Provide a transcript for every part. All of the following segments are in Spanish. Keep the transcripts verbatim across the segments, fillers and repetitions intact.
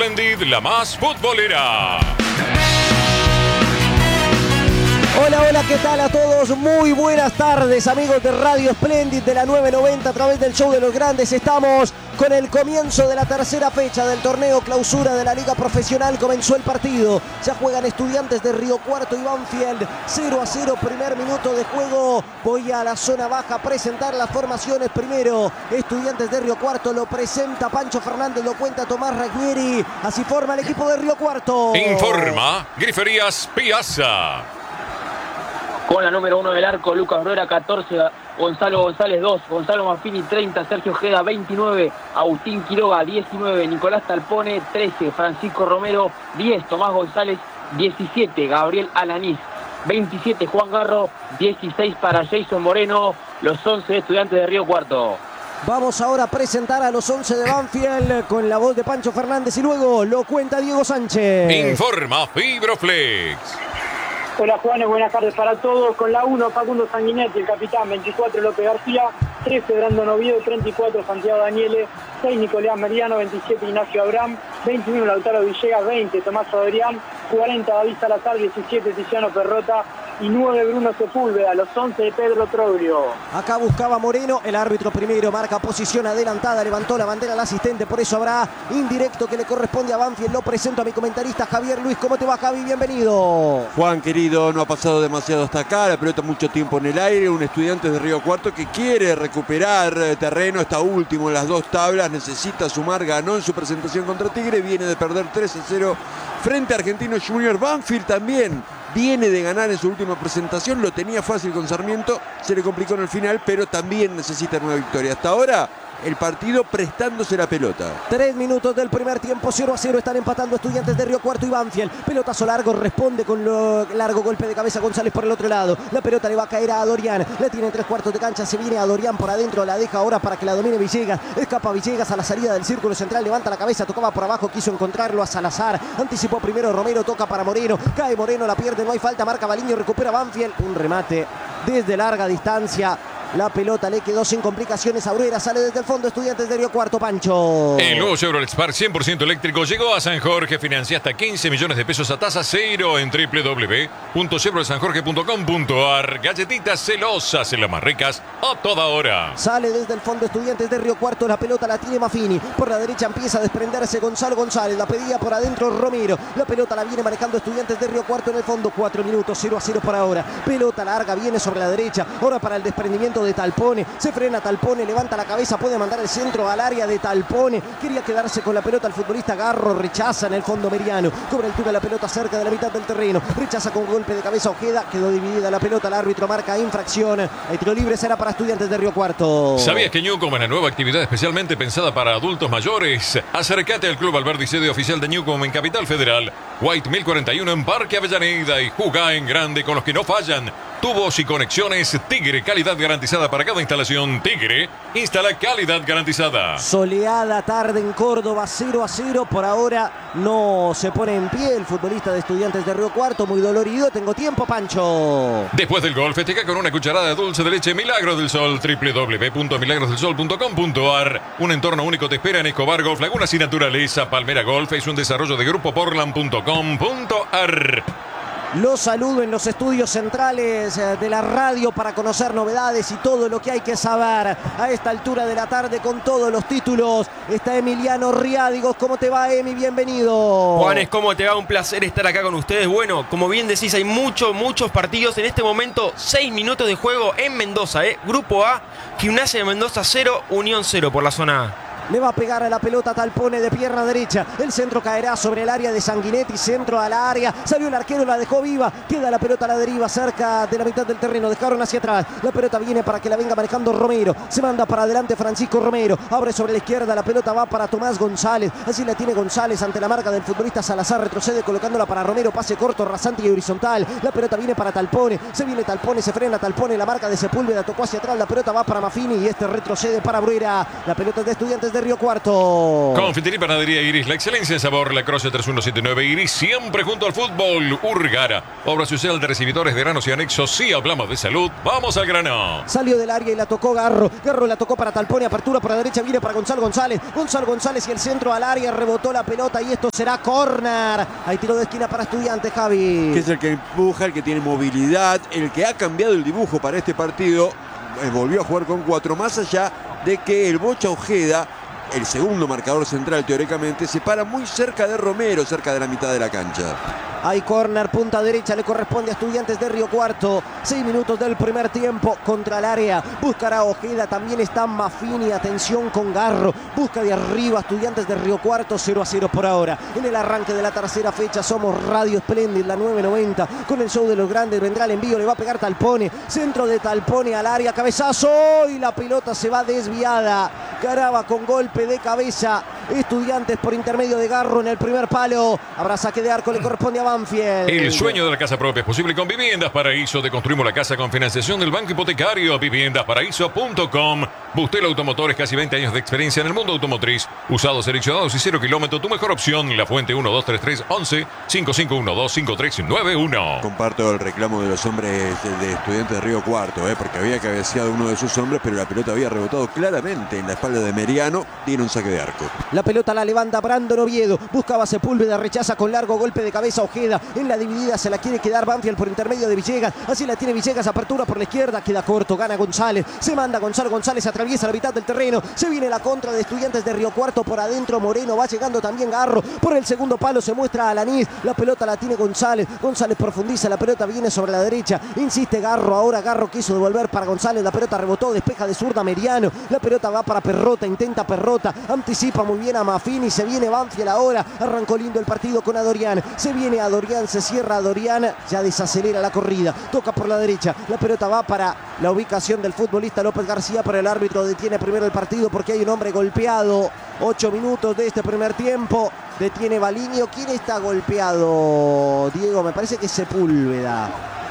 Splendid, la más futbolera. Hola, hola, ¿qué tal a todos? Muy buenas tardes, amigos de Radio Splendid de la nueve noventa a través del Show de los Grandes. Estamos con el comienzo de la tercera fecha del torneo clausura de la Liga Profesional. Comenzó el partido. Ya juegan Estudiantes de Río Cuarto y Banfield. cero a cero, primer minuto de juego. Voy a la zona baja a presentar las formaciones. Primero, Estudiantes de Río Cuarto lo presenta Pancho Fernández, lo cuenta Tomás Ragnieri. Así forma el equipo de Río Cuarto. Informa Griferías Piazza. Con la número uno del arco, Lucas Brera, catorce, Gonzalo González, dos, Gonzalo Maffini, treinta, Sergio Ojeda, veintinueve, Agustín Quiroga, diecinueve, Nicolás Talpone, trece, Francisco Romero, diez, Tomás González, diecisiete, Gabriel Alanís, veintisiete, Juan Garro, dieciséis para Jason Moreno, los once Estudiantes de Río Cuarto. Vamos ahora a presentar a los once de Banfield con la voz de Pancho Fernández y luego lo cuenta Diego Sánchez. Informa Fibroflex. Hola Juanes, buenas tardes para todos. Con la uno, Facundo Sanguinetti, el capitán. Veinticuatro, López García. trece, Brandon Oviedo. treinta y cuatro, Santiago Daniele. seis, Nicolás Meriano. veintisiete, Ignacio Abraham. veintiuno, Lautaro Villegas. veinte, Tomás Adrián. cuarenta, David Salazar. diecisiete, Tiziano Perrota. Y nueve, Bruno Sepúlveda. Los once de Pedro Troglio. Acá buscaba Moreno, el árbitro primero marca posición adelantada, levantó la bandera al asistente, por eso habrá indirecto que le corresponde a Banfield. Lo presento a mi comentarista Javier Luis. ¿Cómo te va, Javi? Bienvenido. Juan, querido, no ha pasado demasiado hasta acá, la pelota mucho tiempo en el aire, un estudiante de Río Cuarto que quiere recuperar terreno, está último en las dos tablas, necesita sumar, ganó en su presentación contra Tigre, viene de perder tres a cero frente a Argentinos Juniors. Banfield también viene de ganar en su última presentación, lo tenía fácil con Sarmiento, se le complicó en el final, pero también necesita una victoria. Hasta ahora, el partido prestándose la pelota. Tres minutos del primer tiempo, cero a cero, están empatando Estudiantes de Río Cuarto y Banfield. Pelotazo largo, responde con lo largo golpe de cabeza González por el otro lado. La pelota le va a caer a Dorian, la tiene en tres cuartos de cancha, se viene a Dorian por adentro, la deja ahora para que la domine Villegas. Escapa Villegas a la salida del círculo central, levanta la cabeza, tocaba por abajo, quiso encontrarlo a Salazar. Anticipó primero Romero, toca para Moreno, cae Moreno, la pierde, no hay falta, marca Baliño, recupera Banfield. Un remate desde larga distancia. La pelota le quedó sin complicaciones a Bruera, sale desde el fondo Estudiantes de Río Cuarto, Pancho. El nuevo Chevrolet Spark cien por ciento eléctrico llegó a San Jorge. Financia hasta quince millones de pesos a tasa cero en doble u doble u doble u punto chevrolet san jorge punto com punto a r. Galletitas celosas en las más ricas a toda hora. Sale desde el fondo Estudiantes de Río Cuarto, la pelota la tiene Maffini. Por la derecha empieza a desprenderse Gonzalo González, la pedía por adentro Romero. La pelota la viene manejando Estudiantes de Río Cuarto en el fondo, cuatro minutos, cero a cero por ahora. Pelota larga, viene sobre la derecha, ahora para el desprendimiento de Talpone. Se frena Talpone, levanta la cabeza, puede mandar el centro al área de Talpone. Quería quedarse con la pelota el futbolista Garro, rechaza en el fondo Meriano. Cobra altura la pelota cerca de la mitad del terreno. Rechaza con golpe de cabeza Ojeda, quedó dividida la pelota, el árbitro marca infracción. El tiro libre será para Estudiantes de Río Cuarto. ¿Sabías que Newcom es la nueva actividad especialmente pensada para adultos mayores? Acércate al Club Alberdi, sede oficial de Newcom en Capital Federal. White mil cuarenta y uno en Parque Avellaneda y jugá en grande con los que no fallan. Tubos y conexiones Tigre, calidad garantizada para cada instalación. Tigre, instala calidad garantizada. Soleada tarde en Córdoba, cero a cero. Por ahora no se pone en pie el futbolista de Estudiantes de Río Cuarto, muy dolorido. Tengo tiempo, Pancho. Después del gol, festeja con una cucharada de dulce de leche Milagro del Sol. doble u doble u doble u punto milagros del sol punto com punto a r. Un entorno único te espera en Escobar Golf, Lagunas y Naturaleza. Palmera Golf es un desarrollo de grupo portland punto com punto a r. Los saludo en los estudios centrales de la radio para conocer novedades y todo lo que hay que saber a esta altura de la tarde con todos los títulos. Está Emiliano Riádigos. ¿Cómo te va, Emi? Bienvenido. Juanes, ¿cómo te va? Un placer estar acá con ustedes. Bueno, como bien decís, hay muchos, muchos partidos. En este momento, seis minutos de juego en Mendoza, ¿eh? Grupo A, Gimnasia de Mendoza cero, Unión cero por la zona A. Le va a pegar a la pelota Talpone de pierna derecha. El centro caerá sobre el área de Sanguinetti. Centro a la área. Salió el arquero, la dejó viva. Queda la pelota a la deriva cerca de la mitad del terreno. Dejaron hacia atrás. La pelota viene para que la venga manejando Romero. Se manda para adelante Francisco Romero. Abre sobre la izquierda. La pelota va para Tomás González. Así la tiene González ante la marca del futbolista Salazar. Retrocede colocándola para Romero. Pase corto, rasante y horizontal. La pelota viene para Talpone. Se viene Talpone, se frena Talpone. La marca de Sepúlveda tocó hacia atrás. La pelota va para Maffini y este retrocede para Bruera. La pelota de Estudiantes de de Río Cuarto. Confitería y Panadería Iris, la excelencia en sabor, la Croce tres uno siete nueve Iris, siempre junto al fútbol. Urgara, obra social de recibidores de granos y anexos. Sí, hablamos de salud, vamos al grano. Salió del área y la tocó Garro. Garro la tocó para Talpone, apertura por la derecha, viene para Gonzalo González. Gonzalo González y el centro al área, rebotó la pelota y esto será córner. Hay tiro de esquina para Estudiantes, Javi. Que es el que empuja, el que tiene movilidad, el que ha cambiado el dibujo para este partido. Eh, volvió a jugar con cuatro, más allá de que el Bocha Ojeda, el segundo marcador central teóricamente, se para muy cerca de Romero, cerca de la mitad de la cancha. Hay córner, punta derecha, le corresponde a Estudiantes de Río Cuarto. Seis minutos del primer tiempo contra el área. Buscará Ojeda, también está Maffini, atención con Garro. Busca de arriba Estudiantes de Río Cuarto, cero a cero por ahora. En el arranque de la tercera fecha somos Radio Splendid, la nueve noventa. Con el show de los grandes vendrá el envío, le va a pegar Talpone. Centro de Talpone al área, cabezazo y la pelota se va desviada. Garaba con golpe de cabeza. Estudiantes por intermedio de Garro en el primer palo. Habrá saque de arco, le corresponde a Banfield. El sueño de la casa propia es posible con Viviendas Paraíso. Te construimos la casa con financiación del Banco Hipotecario. Viviendas Paraíso punto com. Bustel Automotores, casi veinte años de experiencia en el mundo automotriz. Usados, seleccionados y cero kilómetros. Tu mejor opción. La Fuente uno dos tres tres once cinco cinco uno dos cinco tres nueve uno. Comparto el reclamo de los hombres de Estudiantes de Río Cuarto, eh, porque había cabeceado uno de sus hombres, pero la pelota había rebotado claramente en la espalda de Meriano. Tiene un saque de arco. La pelota la levanta Brandon Oviedo. Buscaba Sepúlveda, rechaza con largo golpe de cabeza Ojeda. En la dividida se la quiere quedar Banfield por intermedio de Villegas. Así la tiene Villegas, apertura por la izquierda. Queda corto, gana González. Se manda Gonzalo González, atraviesa la mitad del terreno. Se viene la contra de Estudiantes de Río Cuarto por adentro. Moreno va llegando también Garro. Por el segundo palo se muestra Alanís. La pelota la tiene González. González profundiza. La pelota viene sobre la derecha. Insiste Garro. Ahora Garro quiso devolver para González. La pelota rebotó, despeja de zurda Meriano. La pelota va para Perrota. Intenta Perrota. Anticipa muy bien a Maffini. Se viene Banfield ahora. Arrancó lindo el partido con Adorián. Se viene Adorián. Se cierra Adorián. Ya desacelera la corrida. Toca por la derecha. La pelota va para la ubicación del futbolista López García. Pero el árbitro detiene primero el partido porque hay un hombre golpeado. Ocho minutos de este primer tiempo. Detiene Baliño. ¿Quién está golpeado? Diego, me parece que es Sepúlveda.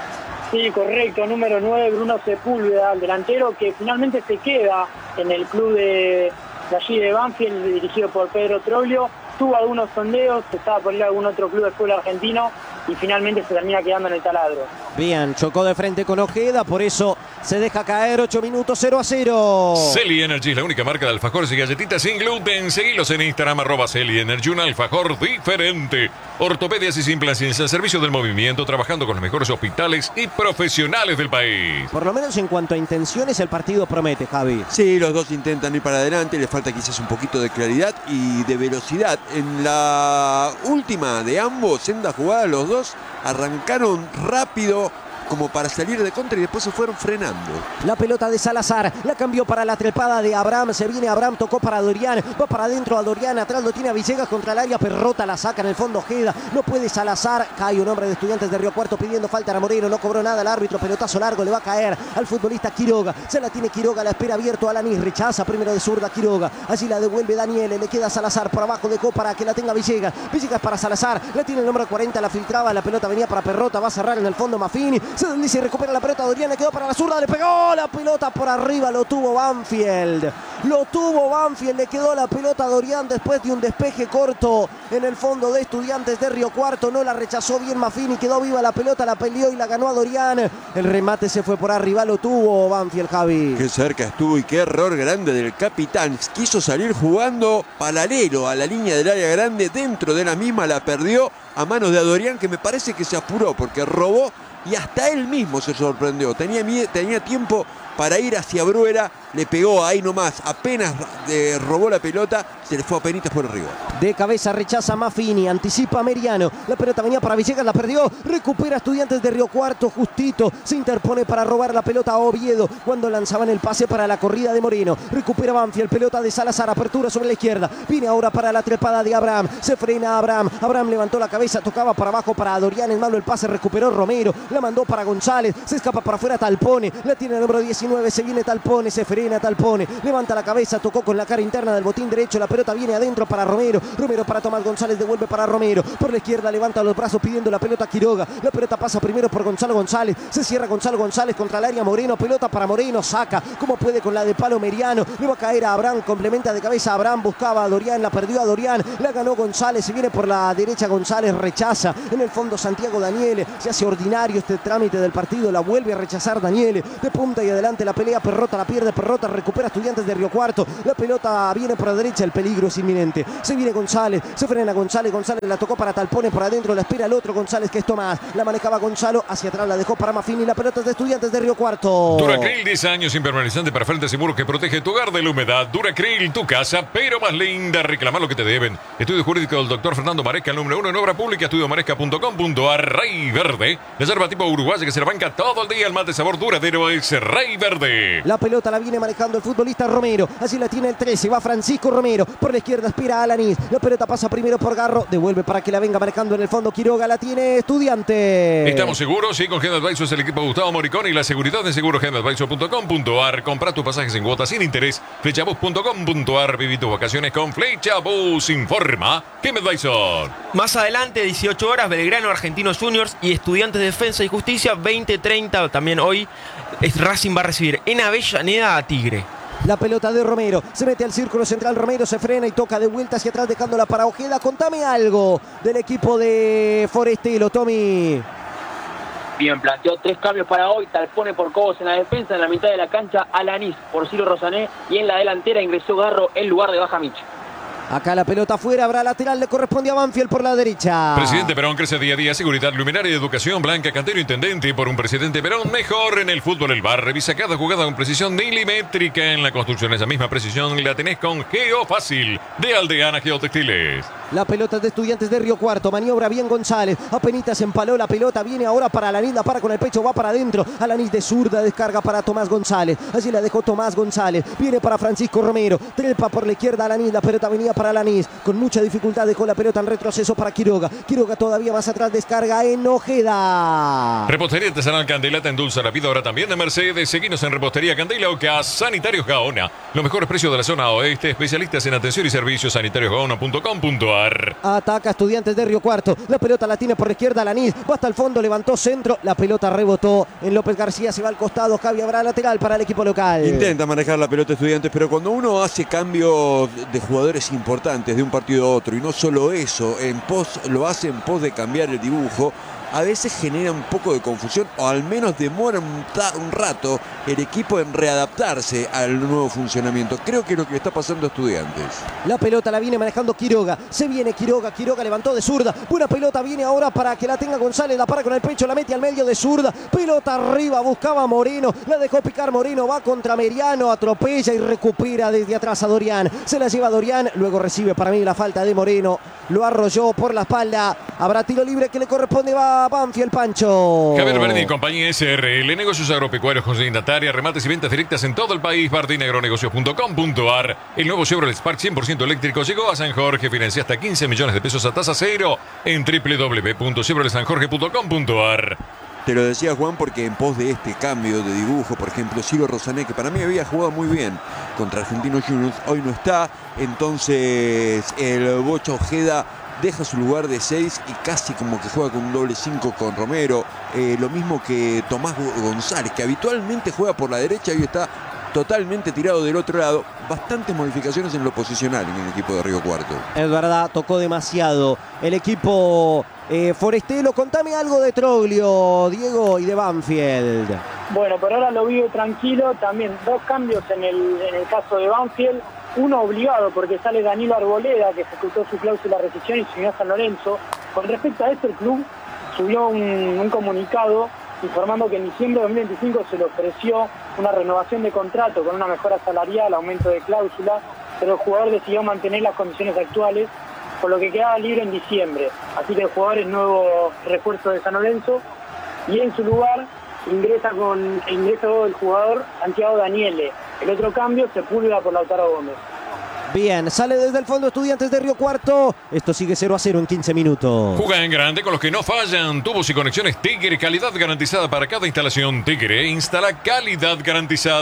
Sí, correcto, número nueve, Bruno Sepúlveda, el delantero que finalmente se queda en el club de, de allí de Banfield, dirigido por Pedro Troglio. Tuvo algunos sondeos, estaba por ir a algún otro club de fútbol argentino y finalmente se termina quedando en el taladro. Bien, chocó de frente con Ojeda, por eso se deja caer. Ocho minutos, cero a cero. Celi Energy es la única marca de alfajores y galletitas sin gluten. Seguilos en Instagram, arroba Celi Energy, un alfajor diferente. Ortopedias y Simplanciencia, al servicio del movimiento, trabajando con los mejores hospitales y profesionales del país. Por lo menos en cuanto a intenciones, el partido promete, Javi. Sí, los dos intentan ir para adelante, le falta quizás un poquito de claridad y de velocidad. En la última de ambos, senda jugada, los dos arrancaron rápido como para salir de contra y después se fueron frenando. La pelota de Salazar, la cambió para la trepada de Abraham, se viene Abraham, tocó para Dorian, va para adentro a Dorian, atrás lo tiene a Villegas contra el área, Perrota la saca en el fondo Ojeda, no puede Salazar, cae un hombre de Estudiantes de Río Cuarto pidiendo falta a Moreno, no cobró nada el árbitro, pelotazo largo, le va a caer al futbolista Quiroga, se la tiene Quiroga, la espera abierto a Alanis, rechaza primero de zurda Quiroga, allí la devuelve Daniel, le queda Salazar por abajo de Co para que la tenga Villegas, Villegas para Salazar, la tiene el número cuarenta, la filtraba, la pelota venía para Perrota, va a cerrar en el fondo Maffini, se desliza y recupera la pelota, Dorian le quedó para la zurda, le pegó la pelota por arriba, lo tuvo Banfield, lo tuvo Banfield, le quedó la pelota a Dorian después de un despeje corto en el fondo de Estudiantes de Río Cuarto, no la rechazó bien Maffini, quedó viva la pelota, la peleó y la ganó a Dorian, el remate se fue por arriba, lo tuvo Banfield, Javi. Qué cerca estuvo y qué error grande del capitán, quiso salir jugando paralelo a la línea del área grande, dentro de la misma la perdió a manos de Adorián, que me parece que se apuró porque robó y hasta él mismo se sorprendió. Tenía, tenía tiempo para ir hacia Bruera, le pegó ahí nomás, apenas eh, robó la pelota, se le fue a penitas por arriba. De cabeza rechaza Maffini, anticipa Meriano, la pelota venía para Villegas, la perdió, recupera Estudiantes de Río Cuarto, justito, se interpone para robar la pelota a Oviedo, cuando lanzaban el pase para la corrida de Moreno, recupera Banfield, pelota de Salazar, apertura sobre la izquierda, viene ahora para la trepada de Abraham, se frena Abraham, Abraham levantó la cabeza, tocaba para abajo para Dorian, en malo el pase, recuperó Romero, la mandó para González, se escapa para afuera Talpone, la tiene el número diecinueve, se viene Talpone, se frena frena Talpone, levanta la cabeza, tocó con la cara interna del botín derecho, la pelota viene adentro para Romero, Romero para Tomás González, devuelve para Romero, por la izquierda levanta los brazos pidiendo la pelota a Quiroga, la pelota pasa primero por Gonzalo González, se cierra Gonzalo González contra el área Moreno, pelota para Moreno, saca, como puede con la de palo Meriano, le va a caer a Abraham, complementa de cabeza a Abraham, buscaba a Dorian, la perdió a Dorian, la ganó González, se viene por la derecha González, rechaza, en el fondo Santiago Daniele, se hace ordinario este trámite del partido, la vuelve a rechazar Daniele, de punta y adelante la pelea, Perrota la pierde, Perrota recupera Estudiantes de Río Cuarto, la pelota viene por la derecha, el peligro es inminente, se viene González, se frena González, González la tocó para Talpone por adentro, la espera el otro González que es Tomás, la manejaba Gonzalo, hacia atrás la dejó para Maffini, la pelota es de Estudiantes de Río Cuarto. Duracril, diez años impermeabilizante para frentes y muros que protege tu hogar de la humedad. Duracril, tu casa, pero más linda. Reclama lo que te deben. Estudio jurídico del doctor Fernando Maresca, el número uno en obra pública, estudio maresca punto com punto a r. Rey Verde, la yerba tipo uruguaya que se la banca todo el día, el mate sabor duradero es Rey Verde. La pelota la viene manejando el futbolista Romero, así la tiene el trece, va Francisco Romero, por la izquierda aspira a Alanís, la pelota pasa primero por Garro, devuelve para que la venga manejando en el fondo Quiroga, la tiene Estudiante. Estamos seguros, sí, con General Advisor es el equipo de Gustavo Moricón y la seguridad de seguro general advisor punto com punto a r. Compra tus pasajes en cuotas sin interés, flechabus punto com punto a r. Viví tus vacaciones con Flechabus. Informa General Advisor. Más adelante, dieciocho horas, Belgrano, Argentinos Juniors y Estudiantes de Defensa y Justicia, veinte treinta. También hoy Racing va a recibir en Avellaneda a Tigre. La pelota de Romero, se mete al círculo central, Romero se frena y toca de vuelta hacia atrás dejándola para Ojeda. Contame algo del equipo de Forestelo, Tommy. Bien, planteó tres cambios para hoy, Talpone por Cobos en la defensa, en la mitad de la cancha Alanís por Ciro Rosané y en la delantera ingresó Garro en lugar de Bajamich. Acá la pelota afuera, habrá lateral, le corresponde a Banfield por la derecha. Presidente Perón crece día a día, seguridad, luminaria y educación, Blanca Cantero, intendente. Por un presidente Perón mejor en el fútbol el bar. Revisa cada jugada con precisión milimétrica. En la construcción esa misma precisión la tenés con Geofácil de Aldeana Geotextiles. La pelota de Estudiantes de Río Cuarto, maniobra bien González, apenitas empaló la pelota, viene ahora para Alanís, la para con el pecho, va para adentro, Alanís de zurda, descarga para Tomás González, allí la dejó Tomás González, viene para Francisco Romero, trepa por la izquierda Alanís, la pelota venía para Alanís, con mucha dificultad dejó la pelota en retroceso para Quiroga, Quiroga todavía más atrás, descarga en Ojeda. Repostería Artesanal Candela te endulza la vida ahora también de Mercedes. Seguinos en Repostería Candela o que a Sanitarios Gaona. Los mejores precios de la zona oeste, especialistas en atención y servicios, sanitarios gaona punto com punto a r. Ataca Estudiantes de Río Cuarto, la pelota la tiene por la izquierda Alanís, va hasta el fondo, levantó centro, la pelota rebotó en López García, se va al costado, Javi habrá lateral para el equipo local. Intenta manejar la pelota Estudiantes, pero cuando uno hace cambios de jugadores importantes de un partido a otro, y no solo eso, en pos, lo hace en pos de cambiar el dibujo, a veces genera un poco de confusión, o al menos demora un, un rato el equipo en readaptarse al nuevo funcionamiento. Creo que es lo que le está pasando a Estudiantes. La pelota la viene manejando Quiroga, se viene Quiroga, Quiroga levantó de zurda, buena pelota, viene ahora para que la tenga González, la para con el pecho, la mete al medio de zurda, pelota arriba, buscaba Moreno, la dejó picar Moreno, va contra Meriano, atropella y recupera desde atrás a Dorian, se la lleva Dorian, luego recibe para mí la falta de Moreno, lo arrolló por la espalda, habrá tiro libre que le corresponde, va Banfield, Pancho. Javier Berni, compañía S R L, negocios agropecuarios con indataria, remates y ventas directas en todo el país, bardin agronegocios punto com punto a r. El nuevo Chevrolet Spark cien por ciento eléctrico llegó a San Jorge, financia hasta quince millones de pesos a tasa cero en w w w punto chevrolet san jorge punto com punto a r. Te lo decía Juan porque en pos de este cambio de dibujo, por ejemplo, Ciro Rosané, que para mí había jugado muy bien contra Argentinos Juniors, hoy no está, entonces el Bocha Ojeda deja su lugar de seis y casi como que juega con un doble cinco con Romero, eh, lo mismo que Tomás González, que habitualmente juega por la derecha y hoy está totalmente tirado del otro lado. Bastantes modificaciones en lo posicional en el equipo de Río Cuarto. Es verdad, tocó demasiado el equipo eh, Forestelo. Contame algo de Troglio, Diego, y de Banfield. Bueno, por ahora lo vivo tranquilo. También dos cambios en el, en el caso de Banfield. Uno obligado porque sale Danilo Arboleda, que ejecutó su cláusula de rescisión y se unió a San Lorenzo. Con respecto a esto, el club subió un, un comunicado informando que en diciembre de dos mil veinticinco se le ofreció una renovación de contrato con una mejora salarial, aumento de cláusula, pero el jugador decidió mantener las condiciones actuales, por lo que quedaba libre en diciembre. Así que el jugador es nuevo refuerzo de San Lorenzo y en su lugar ingresa con ingreso el jugador Santiago Daniele. El otro cambio se pulga por Lautaro Gómez. Bien, sale desde el fondo Estudiantes de Río Cuarto. Esto sigue cero a cero en quince minutos. Juega en grande con los que no fallan. Tubos y conexiones Tigre, calidad garantizada para cada instalación. Tigre instala calidad garantizada.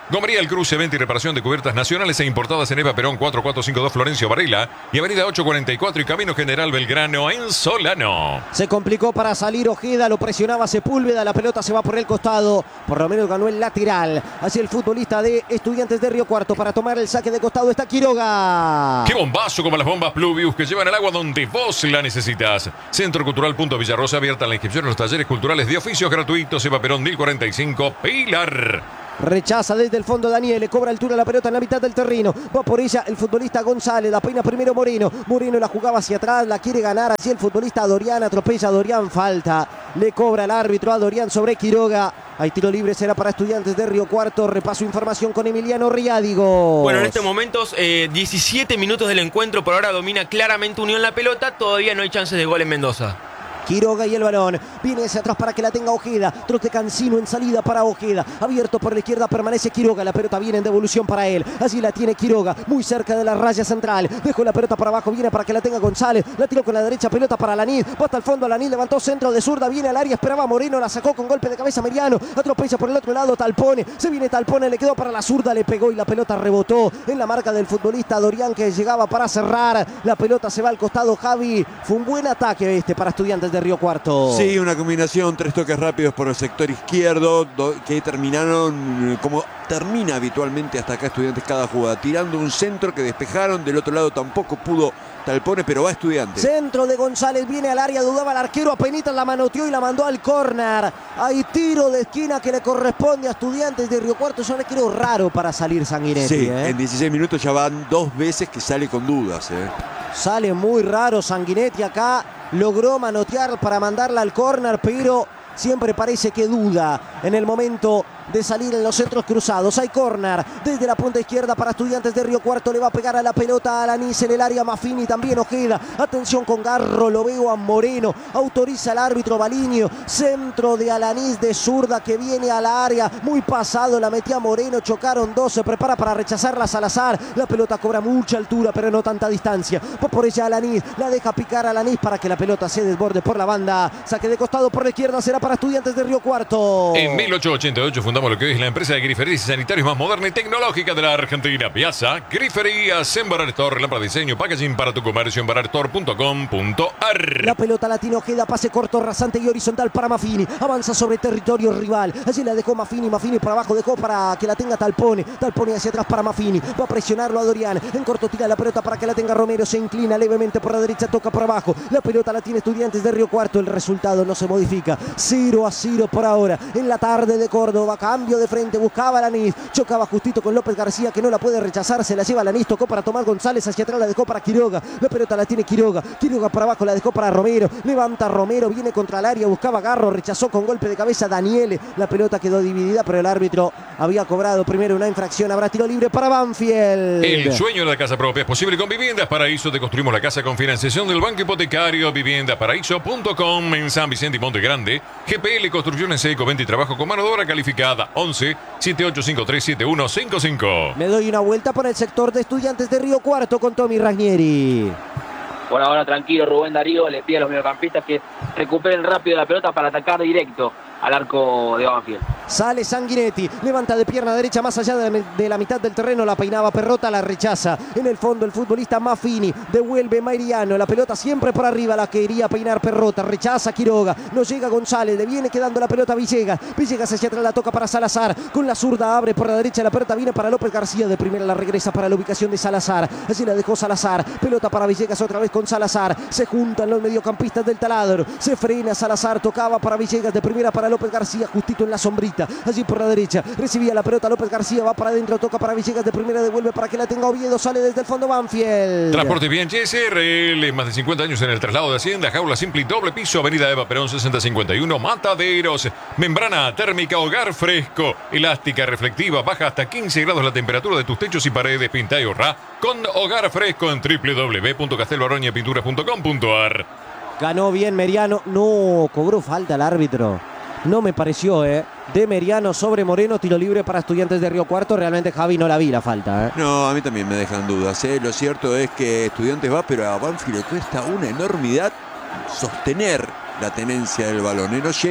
Gomería El Cruce, venta y reparación de cubiertas nacionales e importadas en Eva Perón cuatro cuatro cinco dos Florencio Varela y avenida ocho cuarenta y cuatro y Camino General Belgrano en Solano. Se complicó para salir Ojeda, lo presionaba Sepúlveda, la pelota se va por el costado, por lo menos ganó el lateral. Hacia el futbolista de Estudiantes de Río Cuarto para tomar el saque de costado está Quiroga. ¡Qué bombazo como las bombas Pluvius que llevan el agua donde vos la necesitas! Centro Cultural Punto Villarrosa, abierta la inscripción en los talleres culturales de oficios gratuitos, Eva Perón mil cuarenta y cinco, Pilar. Rechaza desde el fondo Daniel, le cobra altura la pelota en la mitad del terreno. Va por ella el futbolista González, la peina primero Moreno. Moreno la jugaba hacia atrás, la quiere ganar así el futbolista Dorian, atropella a Dorian, falta. Le cobra el árbitro a Dorian sobre Quiroga. Hay tiro libre, será para Estudiantes de Río Cuarto. Repaso información con Emiliano Riádigo. Bueno, en estos momentos, eh, diecisiete minutos del encuentro. Por ahora domina claramente Unión la pelota. Todavía no hay chances de gol en Mendoza. Quiroga y el balón, viene hacia atrás para que la tenga Ojeda, trote Cancino en salida para Ojeda, abierto por la izquierda permanece Quiroga, la pelota viene en devolución para él, allí la tiene Quiroga, muy cerca de la raya central, dejó la pelota para abajo, viene para que la tenga González, la tiró con la derecha, pelota para Lanís, va hasta el fondo Lanís, levantó centro de zurda, viene al área, esperaba Moreno, la sacó con golpe de cabeza Meriano, atropella por el otro lado Talpone, se viene Talpone, le quedó para la zurda, le pegó y la pelota rebotó en la marca del futbolista Dorian que llegaba para cerrar, la pelota se va al costado Javi, fue un buen ataque este para Estudiantes de Río Cuarto. Sí, una combinación, tres toques rápidos por el sector izquierdo do, que terminaron como termina habitualmente hasta acá Estudiantes cada jugada, tirando un centro que despejaron, del otro lado tampoco pudo Talpone, pero va Estudiantes. Centro de González, viene al área, dudaba el arquero, apenitas la manoteó y la mandó al córner. Hay tiro de esquina que le corresponde a Estudiantes de Río Cuarto, es un arquero raro para salir Sanguinetti. Sí, ¿eh? en dieciséis minutos ya van dos veces que sale con dudas. ¿eh? Sale muy raro Sanguinetti acá, logró manotear para mandarla al córner, pero siempre parece que duda en el momento de salir en los centros cruzados. Hay córner desde la punta izquierda para Estudiantes de Río Cuarto, le va a pegar a la pelota a Alanís en el área, Maffini también Ojeda, atención con Garro, lo veo a Moreno, autoriza el árbitro Balinio, centro de Alanís de zurda que viene a la área, muy pasado, la metía Moreno, chocaron dos, se prepara para rechazarla Salazar, la pelota cobra mucha altura pero no tanta distancia, va por ella Alanís, la deja picar a Alanís para que la pelota se desborde por la banda, saque de costado por la izquierda, será para Estudiantes de Río Cuarto. En mil ochocientos ochenta y ocho fundamos lo que hoy es la empresa de griferías y sanitarios más moderna y tecnológica de la Argentina. Piazza, griferías, Embarar Store, lámpara de diseño, packaging para tu comercio, embarar store punto com punto a r. La pelota la tiene Ojeda, pase corto, rasante y horizontal para Maffini, avanza sobre territorio rival, allí la dejó Maffini, Maffini por abajo, dejó para que la tenga Talpone, Talpone hacia atrás para Maffini, va a presionarlo a Dorian, en corto tira la pelota para que la tenga Romero, se inclina levemente por la derecha, toca por abajo, la pelota la tiene Estudiantes de Río Cuarto, el resultado no se modifica, cero a cero por ahora, en la tarde de Córdoba, cambio de frente, buscaba Lanís, chocaba justito con López García que no la puede rechazar, se la lleva Lanís, tocó para Tomás González, hacia atrás la dejó para Quiroga, la pelota la tiene Quiroga, Quiroga por abajo la dejó para Romero, levanta Romero, viene contra el área, buscaba Garro, rechazó con golpe de cabeza Daniele, la pelota quedó dividida pero el árbitro había cobrado primero una infracción, habrá tiro libre para Banfield. El sueño de la casa propia es posible con Viviendas Paraíso, te construimos la casa con financiación del Banco Hipotecario, viviendas paraíso punto com en San Vicente y Monte Grande, G P L Construcciones Seco, venta y trabajo con mano de obra calificada, once, siete ocho cinco tres, siete uno cinco cinco. Me doy una vuelta por el sector de Estudiantes de Río Cuarto con Tommy Ranieri. Por ahora tranquilo Rubén Darío, le pide a los mediocampistas que recuperen rápido la pelota para atacar directo al arco de Banfield. Sale Sanguinetti, levanta de pierna derecha más allá de la, de la mitad del terreno, la peinaba Perrota, la rechaza. En el fondo el futbolista Maffini, devuelve Mariano, la pelota siempre por arriba, la quería peinar Perrota, rechaza Quiroga, no llega González, le viene quedando la pelota a Villegas, Villegas hacia atrás la toca para Salazar, con la zurda abre por la derecha, la pelota viene para López García, de primera la regresa para la ubicación de Salazar, allí la dejó Salazar, pelota para Villegas otra vez con Salazar, se juntan los mediocampistas del taladro, se frena Salazar, tocaba para Villegas, de primera para López García, justito en la sombrita, allí por la derecha, recibía la pelota López García, va para adentro, toca para Villegas, de primera devuelve para que la tenga Oviedo, sale desde el fondo Banfield. Transporte Bien S R L, más de cincuenta años en el traslado de Hacienda, jaula simple y doble piso, avenida Eva Perón sesenta cincuenta y uno, Mataderos, membrana térmica, hogar fresco, elástica, reflectiva, baja hasta quince grados la temperatura de tus techos y paredes, pinta y ahorra con hogar fresco en w w w punto castelbaroña pinturas punto com punto a r. Ganó bien Meriano, no, cobró falta el árbitro. No me pareció, ¿eh? De Meriano sobre Moreno, tiro libre para Estudiantes de Río Cuarto. Realmente, Javi, no la vi la falta, ¿eh? No, a mí también me dejan dudas, ¿eh? Lo cierto es que Estudiantes va, pero a Banfield le cuesta una enormidad sostener la tenencia del balón. Y no llega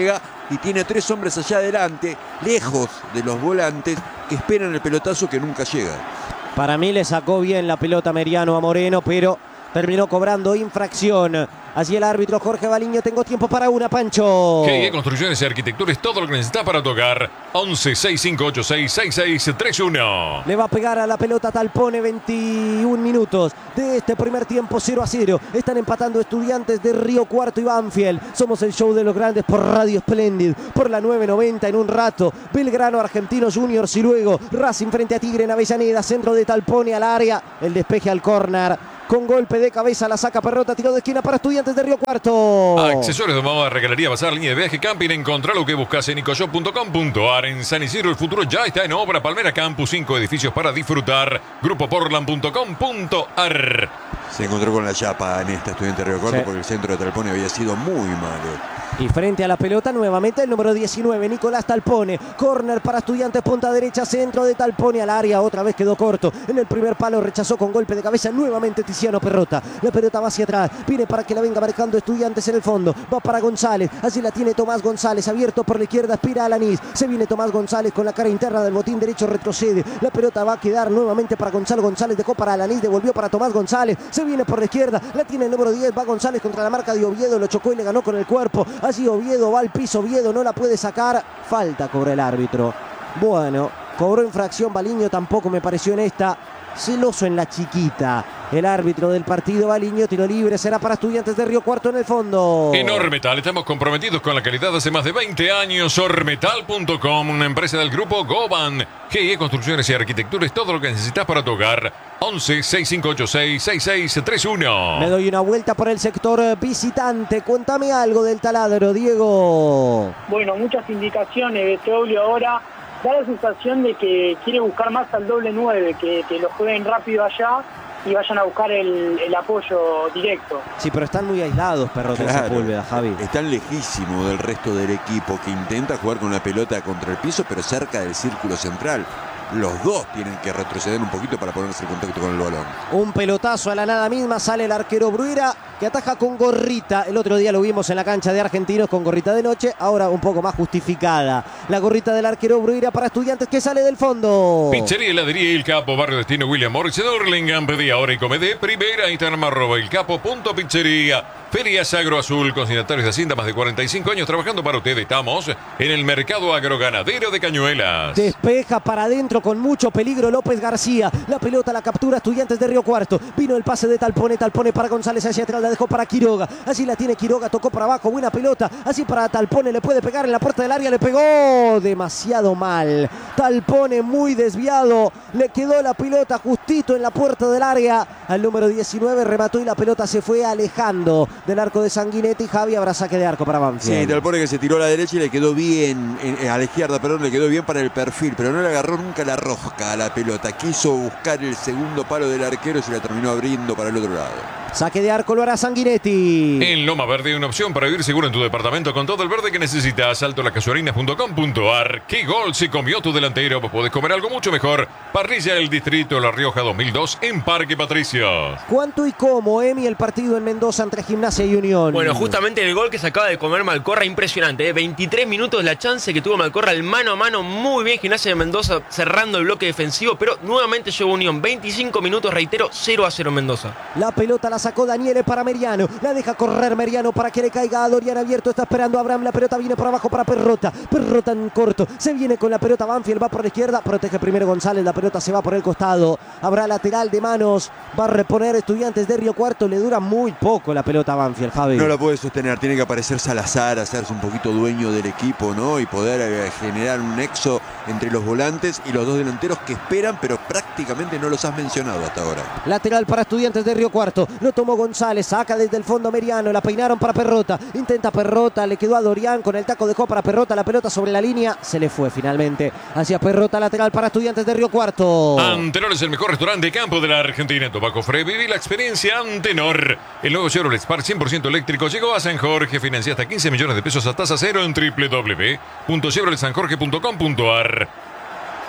y tiene tres hombres allá adelante, lejos de los volantes, que esperan el pelotazo que nunca llega. Para mí le sacó bien la pelota Meriano a Moreno, pero terminó cobrando infracción. Así el árbitro Jorge Baliño. Tengo tiempo para una, Pancho. G I E Construcciones y Arquitectura es todo lo que necesita para tu hogar. once, sesenta y cinco ochenta y seis, sesenta y seis treinta y uno. Le va a pegar a la pelota Talpone. veintiún minutos de este primer tiempo, cero a cero. Están empatando Estudiantes de Río Cuarto y Banfield. Somos el show de los grandes por Radio Splendid, por la nueve noventa. En un rato, Belgrano, Argentinos Juniors y luego Racing frente a Tigre en Avellaneda. Centro de Talpone al área, el despeje al córner. Con golpe de cabeza la saca Perrota, tiro de esquina para Estudiantes de Río Cuarto. Accesorios de moda, regalería, bazar, línea de viaje, camping. Encontrá lo que buscas en ecoshop punto com punto ar. En San Isidro el futuro ya está en obra. Palmera Campus, cinco edificios para disfrutar. grupo portland punto com punto ar. Se encontró con la chapa en esta Estudiante de Río Cuarto, sí, porque el centro de Talpone había sido muy malo. Y frente a la pelota nuevamente el número diecinueve, Nicolás Talpone. Córner para Estudiantes, punta derecha, centro de Talpone al área. Otra vez quedó corto. En el primer palo rechazó con golpe de cabeza nuevamente Tiziano Perrota. La pelota va hacia atrás. Viene para que la venga marcando Estudiantes en el fondo. Va para González. Así la tiene Tomás González. Abierto por la izquierda, aspira a Alanís. Se viene Tomás González con la cara interna del botín derecho. Retrocede. La pelota va a quedar nuevamente para Gonzalo González. Dejó para Alanís. Devolvió para Tomás González. Se viene por la izquierda. La tiene el número diez. Va González contra la marca de Oviedo. Lo chocó y le ganó con el cuerpo. Así Oviedo va al piso. Oviedo no la puede sacar. Falta cobra el árbitro. Bueno, cobró infracción Baliño. Tampoco me pareció en esta. Celoso en la chiquita. El árbitro del partido Baliño. Tiro libre será para Estudiantes de Río Cuarto en el fondo. En Ormetal estamos comprometidos con la calidad hace más de veinte años. Ormetal punto com, una empresa del grupo Goban. G I E Construcciones y Arquitectura es todo lo que necesitas para tu hogar. once, sesenta y cinco ochenta y seis, sesenta y seis treinta y uno. Me doy una vuelta por el sector visitante. Cuéntame algo del taladro, Diego. Bueno, muchas indicaciones de Teoblio ahora. Da la sensación de que quiere buscar más al doble nueve, que, que lo jueguen rápido allá y vayan a buscar el, el apoyo directo. Sí, pero están muy aislados, Perrota y Claro, Sepúlveda, Javi. Están lejísimos del resto del equipo, que intenta jugar con la pelota contra el piso, pero cerca del círculo central. Los dos tienen que retroceder un poquito para ponerse en contacto con el balón. Un pelotazo a la nada misma, sale el arquero Bruira, que ataja con gorrita. El otro día lo vimos en la cancha de Argentinos con gorrita de noche, ahora un poco más justificada. La gorrita del arquero Bruira para Estudiantes, que sale del fondo. Pizzería, heladería El Capo, Barrio Destino William Morris, Dorlingham, pedí ahora y come de primera. Instagram arroba El Capo punto pizzería. Ferias Agro Azul, consignatarios de Hacienda, más de cuarenta y cinco años trabajando para ustedes. Estamos en el mercado agroganadero de Cañuelas. Despeja para adentro con mucho peligro López García. La pelota la captura Estudiantes de Río Cuarto. Vino el pase de Talpone, Talpone para González hacia atrás, la dejó para Quiroga. Así la tiene Quiroga, tocó para abajo, buena pelota. Así para Talpone, le puede pegar en la puerta del área, le pegó demasiado mal. Talpone muy desviado, le quedó la pelota justito en la puerta del área. Al número diecinueve remató y la pelota se fue alejando del arco de Sanguinetti. Javi, habrá saque de arco para Banfield. Sí, Talpone que se tiró a la derecha y le quedó bien, en, a la izquierda, perdón, le quedó bien para el perfil, pero no le agarró nunca la rosca a la pelota. Quiso buscar el segundo palo del arquero y se la terminó abriendo para el otro lado. Saque de arco lo hará Sanguinetti. En Loma Verde hay una opción para vivir seguro en tu departamento con todo el verde que necesitas. alto las casuarinas punto com punto ar. ¿Qué gol se comió tu delantero? Vos podés comer algo mucho mejor. Parrilla del Distrito La Rioja dos mil dos en Parque Patricios. ¿Cuánto y cómo, Emi, el partido en Mendoza entre Gimnasia y Unión? Bueno, justamente el gol que se acaba de comer Malcorra, impresionante. ¿eh? veintitrés minutos la chance que tuvo Malcorra, el mano a mano, muy bien Gimnasia de Mendoza cerrando el bloque defensivo, pero nuevamente llegó Unión. veinticinco minutos, reitero, cero a cero Mendoza. La pelota la sacó Daniele para Meriano. La deja correr Meriano para que le caiga a Dorian abierto. Está esperando a Abraham. La pelota viene por abajo para Perrota. Perrota en corto. Se viene con la pelota Banfield. Va por la izquierda. Protege primero González. La pelota se va por el costado. Habrá lateral de manos. Va a reponer Estudiantes de Río Cuarto. Le dura muy poco la pelota a Banfield, Javi. No la puede sostener. Tiene que aparecer Salazar, hacerse un poquito dueño del equipo, ¿no? Y poder eh, generar un nexo entre los volantes y los dos delanteros que esperan, pero prácticamente no los has mencionado hasta ahora. Lateral para Estudiantes de Río Cuarto. Lo tomó González. Saca desde el fondo Meriano. La peinaron para Perrota. Intenta Perrota. Le quedó a Dorian con el taco. Dejó para Perrota. La pelota sobre la línea. Se le fue finalmente hacia Perrota. Lateral para Estudiantes de Río Cuarto. Antenor es el mejor restaurante de campo de la Argentina. Tobacco Free. Viví la experiencia Antenor. El nuevo Chevrolet Spark cien por ciento eléctrico llegó a San Jorge. Financia hasta quince millones de pesos a tasa cero en doble u doble u doble u punto chevrolet san jorge punto com punto ar.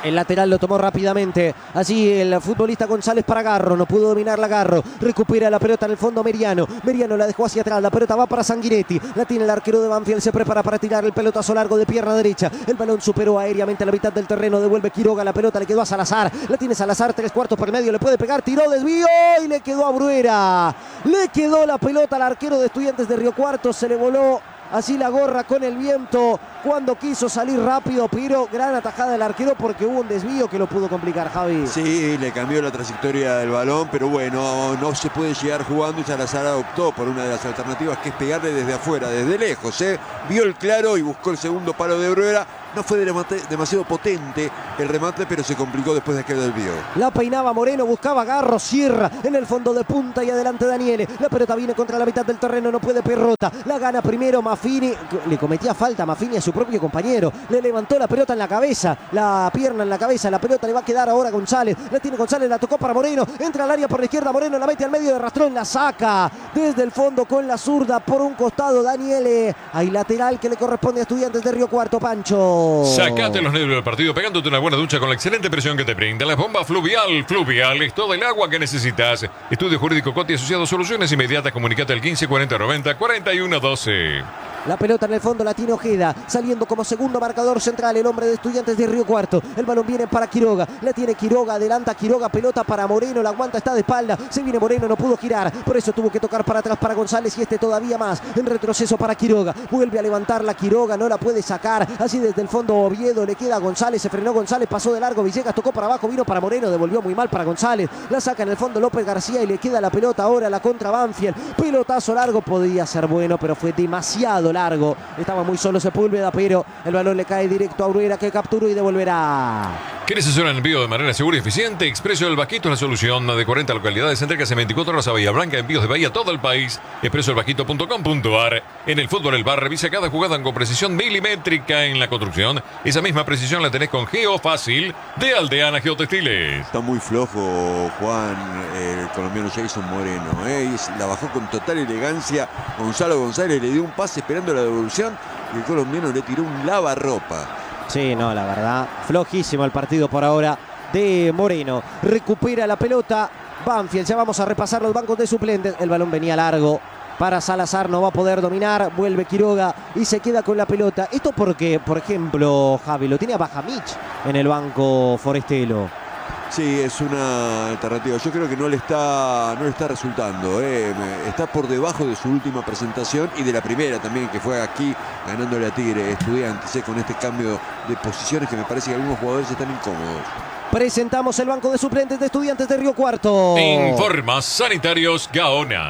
El lateral lo tomó rápidamente. Allí el futbolista González para Garro. No pudo dominarla Garro. Recupera la pelota en el fondo Meriano. Meriano la dejó hacia atrás. La pelota va para Sanguinetti. La tiene el arquero de Banfield. Se prepara para tirar el pelotazo largo de pierna derecha. El balón superó aéreamente a la mitad del terreno. Devuelve Quiroga. La pelota le quedó a Salazar. La tiene Salazar. Tres cuartos por medio. Le puede pegar. Tiró, desvío y le quedó a Bruera. Le quedó la pelota al arquero de Estudiantes de Río Cuarto. Se le voló así la gorra con el viento cuando quiso salir rápido, pero gran atajada del arquero porque hubo un desvío que lo pudo complicar, Javi. Sí, le cambió la trayectoria del balón, pero bueno, no se puede llegar jugando y Salazar optó por una de las alternativas, que es pegarle desde afuera, desde lejos, ¿eh? Vio el claro y buscó el segundo palo de Bruera. No fue demasiado potente el remate, pero se complicó después de aquel desvío. La peinaba Moreno, buscaba Garro, cierra en el fondo de punta y adelante Daniele. La pelota viene contra la mitad del terreno, no puede Perrota. La gana primero Maffini, le cometía falta a Maffini a su propio compañero. Le levantó la pelota en la cabeza, la pierna en la cabeza, la pelota le va a quedar ahora a González. La tiene González, la tocó para Moreno, entra al área por la izquierda, Moreno la mete al medio de rastrón, la saca desde el fondo con la zurda por un costado Daniele. Hay lateral que le corresponde a Estudiantes de Río Cuarto, Pancho. Sacate los nervios del partido pegándote una buena ducha con la excelente presión que te brinda la bomba Fluvial. Fluvial es todo el agua que necesitas. Estudio Jurídico Coti asociado, soluciones inmediatas. Comunicate al quince cuarenta noventa cuarenta y uno doce. La pelota en el fondo la tiene Ojeda, saliendo como segundo marcador central el hombre de Estudiantes de Río Cuarto. El balón viene para Quiroga, la tiene Quiroga, adelanta Quiroga, pelota para Moreno, la aguanta, está de espalda, se viene Moreno, no pudo girar, por eso tuvo que tocar para atrás para González y este todavía más, en retroceso para Quiroga, vuelve a levantar la Quiroga, no la puede sacar, así desde el fondo Oviedo, le queda a González, se frenó González, pasó de largo, Villegas tocó para abajo, vino para Moreno, devolvió muy mal para González, la saca en el fondo López García y le queda la pelota ahora, la contra Banfield, pelotazo largo, podía ser bueno, pero fue demasiado largo, estaba muy solo Sepúlveda, pero el balón le cae directo a Bruera, que capturó y devolverá. ¿Quieres hacer un envío de manera segura y eficiente? Expreso del Vaquito es la solución. De cuarenta localidades, entregas en veinticuatro horas a Bahía Blanca, envíos de Bahía a todo el país. expreso el vaquito punto com punto a r. En el fútbol El Bar, revisa cada jugada con precisión milimétrica. En la construcción, esa misma precisión la tenés con Geofácil de Aldeana Geotextiles. Está muy flojo Juan, el colombiano Jason Moreno, ¿eh? Y la bajó con total elegancia. Gonzalo González le dio un pase esperando la devolución y el colombiano le tiró un lavarropa. Sí, no, la verdad, flojísimo el partido por ahora de Moreno. Recupera la pelota Banfield, ya vamos a repasar los bancos de suplentes. El balón venía largo para Salazar, no va a poder dominar, vuelve Quiroga y se queda con la pelota. Esto porque, por ejemplo, Javi, lo tiene a Bajamich en el banco Forestelo. Sí, es una alternativa. Yo creo que no le está, no le está resultando. ¿eh? Está por debajo de su última presentación y de la primera también, que fue aquí ganándole a Tigre Estudiantes, ¿eh? Con este cambio de posiciones que me parece que algunos jugadores están incómodos. Presentamos el banco de suplentes de Estudiantes de Río Cuarto. Informa Sanitarios Gaona.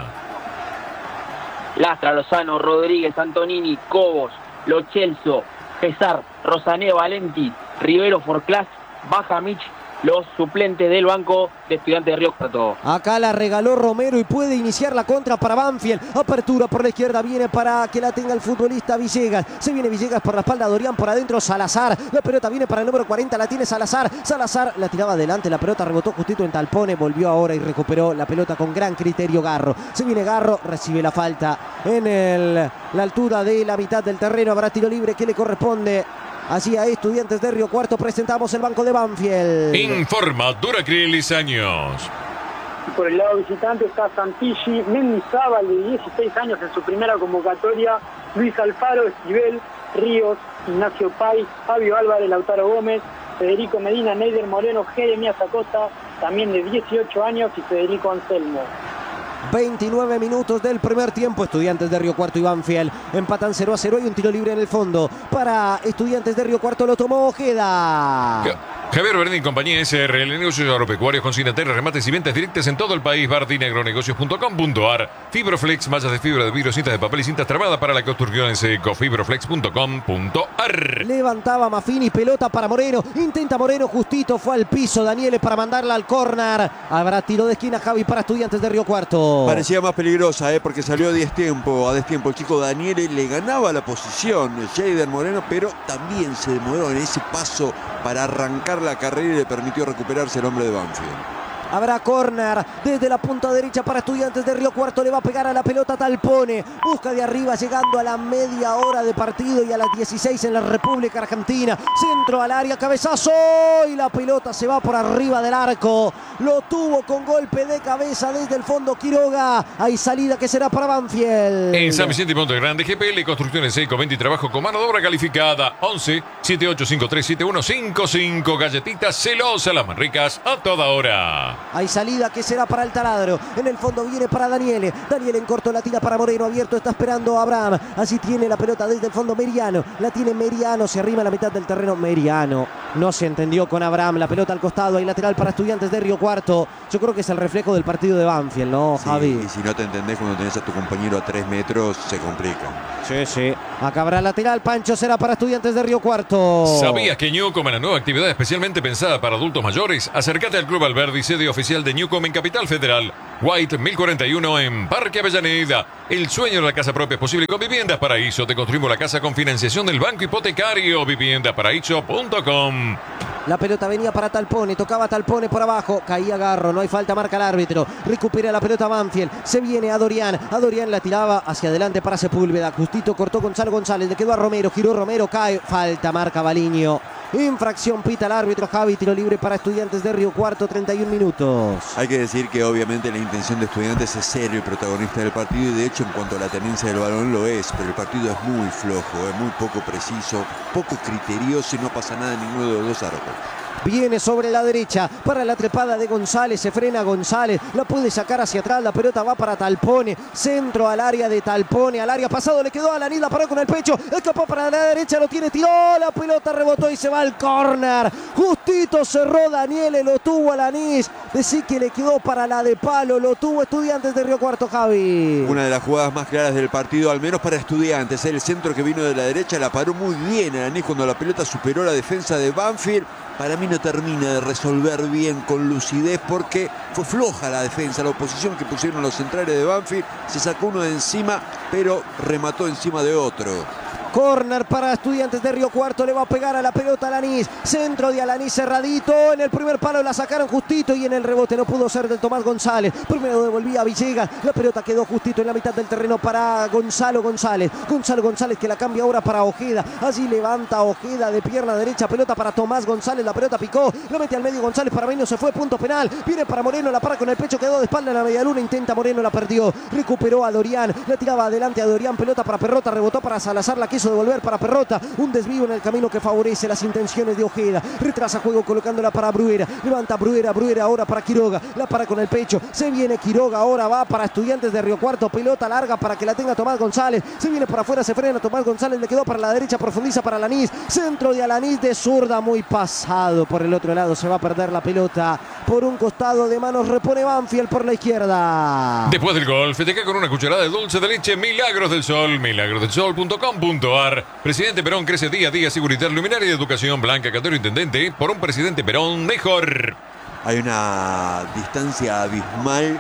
Lastra, Lozano, Rodríguez, Antonini, Cobos, Lo Celso, Cesar, Rosané, Valenti, Rivero, Forclás, Bajamich, los suplentes del banco de Estudiantes de Río Cuarto. Acá la regaló Romero y puede iniciar la contra para Banfield. Apertura por la izquierda, viene para que la tenga el futbolista Villegas. Se viene Villegas por la espalda, Dorián por adentro, Salazar. La pelota viene para el número cuarenta, la tiene Salazar. Salazar la tiraba adelante, la pelota rebotó justito en Talpone, volvió ahora y recuperó la pelota con gran criterio Garro. Se viene Garro, recibe la falta en el, la altura de la mitad del terreno. Habrá tiro libre que le corresponde así a Estudiantes de Río Cuarto. Presentamos el banco de Banfield. Informa Duracrilis Años. Por el lado visitante está Santilli, Mendizábal de dieciséis años en su primera convocatoria, Luis Alfaro, Esquivel, Ríos, Ignacio Pay, Fabio Álvarez, Lautaro Gómez, Federico Medina, Neider Moreno, Jeremías Acosta, también de dieciocho años, y Federico Anselmo. veintinueve minutos del primer tiempo. Estudiantes de Río Cuarto y Banfield empatan cero a cero. Hay un tiro libre en el fondo para Estudiantes de Río Cuarto. Lo tomó Ojeda. Javier Berni y compañía S R L, negocios agropecuarios, consignatarios, remates y ventas directas en todo el país. Bardinagronegocios punto com punto a r. Fibroflex, mallas de fibra de vidrio, cintas de papel y cintas tramadas para la construcción en seco. Fibroflex punto com punto a r. Levantaba Maffini, pelota para Moreno. Intenta Moreno, justito, fue al piso Daniele para mandarla al córner. Habrá tiro de esquina, Javi, para Estudiantes de Río Cuarto. Parecía más peligrosa, ¿eh? Porque salió a destiempo, a destiempo. El chico Daniele le ganaba la posición, Jader Moreno, pero también se demoró en ese paso para arrancar la carrera y le permitió recuperarse el hombre de Banfield. Habrá córner desde la punta derecha para Estudiantes de Río Cuarto. Le va a pegar a la pelota Talpone. Busca de arriba llegando a la media hora de partido y a las dieciséis en la República Argentina. Centro al área, cabezazo y la pelota se va por arriba del arco. Lo tuvo con golpe de cabeza desde el fondo Quiroga. Hay salida que será para Banfield. En San Vicente y Monte Grande, G P L Construcciones Seco veinte y trabajo con mano de obra calificada. once, setenta y ocho, cincuenta y tres, setenta y uno, cincuenta y cinco. Galletitas celosas, las más ricas a toda hora. Hay salida que será para el taladro. En el fondo viene para Daniele. Daniele en corto la tira para Moreno. Abierto está esperando a Abraham. Así tiene la pelota desde el fondo Meriano. La tiene Meriano. Se arrima a la mitad del terreno Meriano. No se entendió con Abraham. La pelota al costado. Hay lateral para Estudiantes de Río Cuarto. Yo creo que es el reflejo del partido de Banfield, ¿no, sí, Javi? Y si no te entendés cuando tenés a tu compañero a tres metros, se complica. Sí, sí. Acá habrá lateral. Pancho será para Estudiantes de Río Cuarto. ¿Sabías que Newcom, la nueva actividad especialmente pensada para adultos mayores? Acércate al Club Alberdi, sede oficial de Newcom en Capital Federal. White mil cuarenta y uno en Parque Avellaneda. El sueño de la casa propia es posible con Viviendas Paraíso. Te construimos la casa con financiación del Banco Hipotecario. vivienda paraíso punto com. La pelota venía para Talpone, tocaba Talpone por abajo, caía Garro, no hay falta, marca el árbitro, recupera la pelota Banfield, se viene a Dorian, a Dorian la tiraba hacia adelante para Sepúlveda, justito cortó Gonzalo González, le quedó a Romero, giró Romero, cae, falta, marca Baliño. Infracción pita el árbitro Javi, tiro libre para Estudiantes de Río Cuarto, treinta y un minutos. Hay que decir que obviamente la intención de Estudiantes es ser el protagonista del partido y de hecho en cuanto a la tenencia del balón lo es, pero el partido es muy flojo, es muy poco preciso, poco criterioso y no pasa nada en ninguno de los dos arcos. Viene sobre la derecha para la trepada de González, se frena González, la puede sacar hacia atrás, la pelota va para Talpone, centro al área de Talpone, al área pasado, le quedó a Alanis, la paró con el pecho, escapó para la derecha, lo tiene, tiró, la pelota rebotó y se va al córner, justito cerró Daniele, lo tuvo Alanis, decí que le quedó para la de palo, lo tuvo Estudiantes de Río Cuarto, Javi. Una de las jugadas más claras del partido, al menos para Estudiantes, el centro que vino de la derecha la paró muy bien Alanis cuando la pelota superó la defensa de Banfield. Para mí no termina de resolver bien con lucidez porque fue floja la defensa, la oposición que pusieron los centrales de Banfield, se sacó uno de encima, pero remató encima de otro. Corner para Estudiantes de Río Cuarto, le va a pegar a la pelota Alanis, centro de Alanis cerradito, en el primer palo la sacaron justito y en el rebote no pudo ser del Tomás González, primero devolvía a Villegas, la pelota quedó justito en la mitad del terreno para Gonzalo González, Gonzalo González que la cambia ahora para Ojeda, allí levanta Ojeda de pierna derecha, pelota para Tomás González, la pelota picó, lo mete al medio González, para mí no se fue, punto penal, viene para Moreno, la para con el pecho, quedó de espalda en la medialuna, intenta Moreno, la perdió, recuperó a Dorian, la tiraba adelante a Dorian, pelota para Perrota, rebotó para Salazar, la quiso devolver para Perrota, un desvío en el camino que favorece las intenciones de Ojeda, retrasa juego colocándola para Bruera, levanta Bruera, Bruera ahora para Quiroga, la para con el pecho, se viene Quiroga, ahora va para Estudiantes de Río Cuarto, pelota larga para que la tenga Tomás González, se viene por afuera, se frena Tomás González, le quedó para la derecha, profundiza para Alanis, centro de Alanis de zurda, muy pasado por el otro lado, se va a perder la pelota, por un costado de manos repone Banfield por la izquierda. Después del gol, festeja con una cucharada de dulce de leche Milagros del Sol, milagros del sol punto com punto ar. Presidente Perón crece día a día, seguridad, luminaria y educación. Blanca Cantero Intendente, por un presidente Perón mejor. Hay una distancia abismal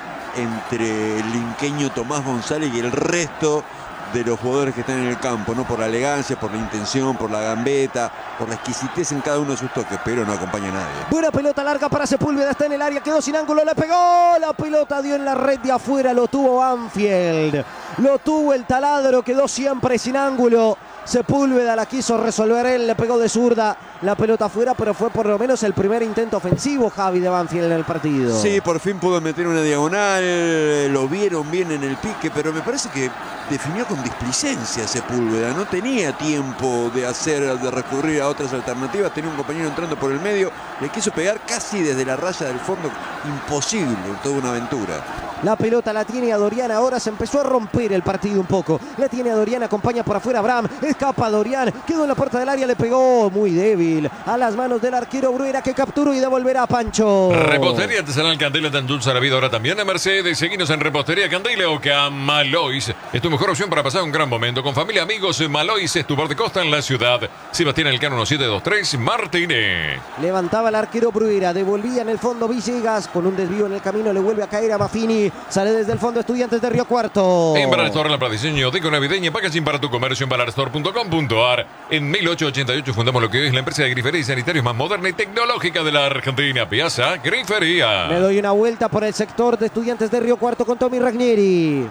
entre el linqueño Tomás González y el resto de los jugadores que están en el campo, no por la elegancia, por la intención, por la gambeta, por la exquisitez en cada uno de sus toques, pero no acompaña a nadie. Buena pelota larga para Sepúlveda, está en el área, quedó sin ángulo, le pegó, la pelota dio en la red de afuera, lo tuvo Banfield, lo tuvo el taladro, quedó siempre sin ángulo. Sepúlveda la quiso resolver él, le pegó de zurda, la pelota afuera, pero fue por lo menos el primer intento ofensivo, Javi, de Banfield en el partido. Sí, por fin pudo meter una diagonal, lo vieron bien en el pique, pero me parece que definió con displicencia Sepúlveda, no tenía tiempo de hacer, de recurrir a otras alternativas, tenía un compañero entrando por el medio, le quiso pegar casi desde la raya del fondo, imposible, toda una aventura. La pelota la tiene a Dorian, ahora se empezó a romper el partido un poco. La tiene a Dorian, acompaña por afuera Abraham, escapa Dorian, quedó en la puerta del área, le pegó muy débil a las manos del arquero Bruera que capturó y devolverá a Pancho. Repostería Artesanal Candela tan dulce a la vida, ahora también en Mercedes. Seguinos en Repostería Candela o Malois. Es tu mejor opción para pasar un gran momento con familia, amigos. Malois es tu bar de costa en la ciudad. Sebastián Elcano siete dos tres Martínez. Levantaba el arquero Bruera, devolvía en el fondo Villegas, con un desvío en el camino le vuelve a caer a Maffini. Maffini. Sale desde el fondo Estudiantes de Río Cuarto. En Bar Store, la para diseño, deco navideña, packaging para tu comercio en barrestore punto com punto ar. En mil ochocientos ochenta y ocho fundamos lo que hoy es la empresa de grifería y sanitarios más moderna y tecnológica de la Argentina. Piazza Grifería. Me doy una vuelta por el sector de Estudiantes de Río Cuarto con Tommy Ragnieri.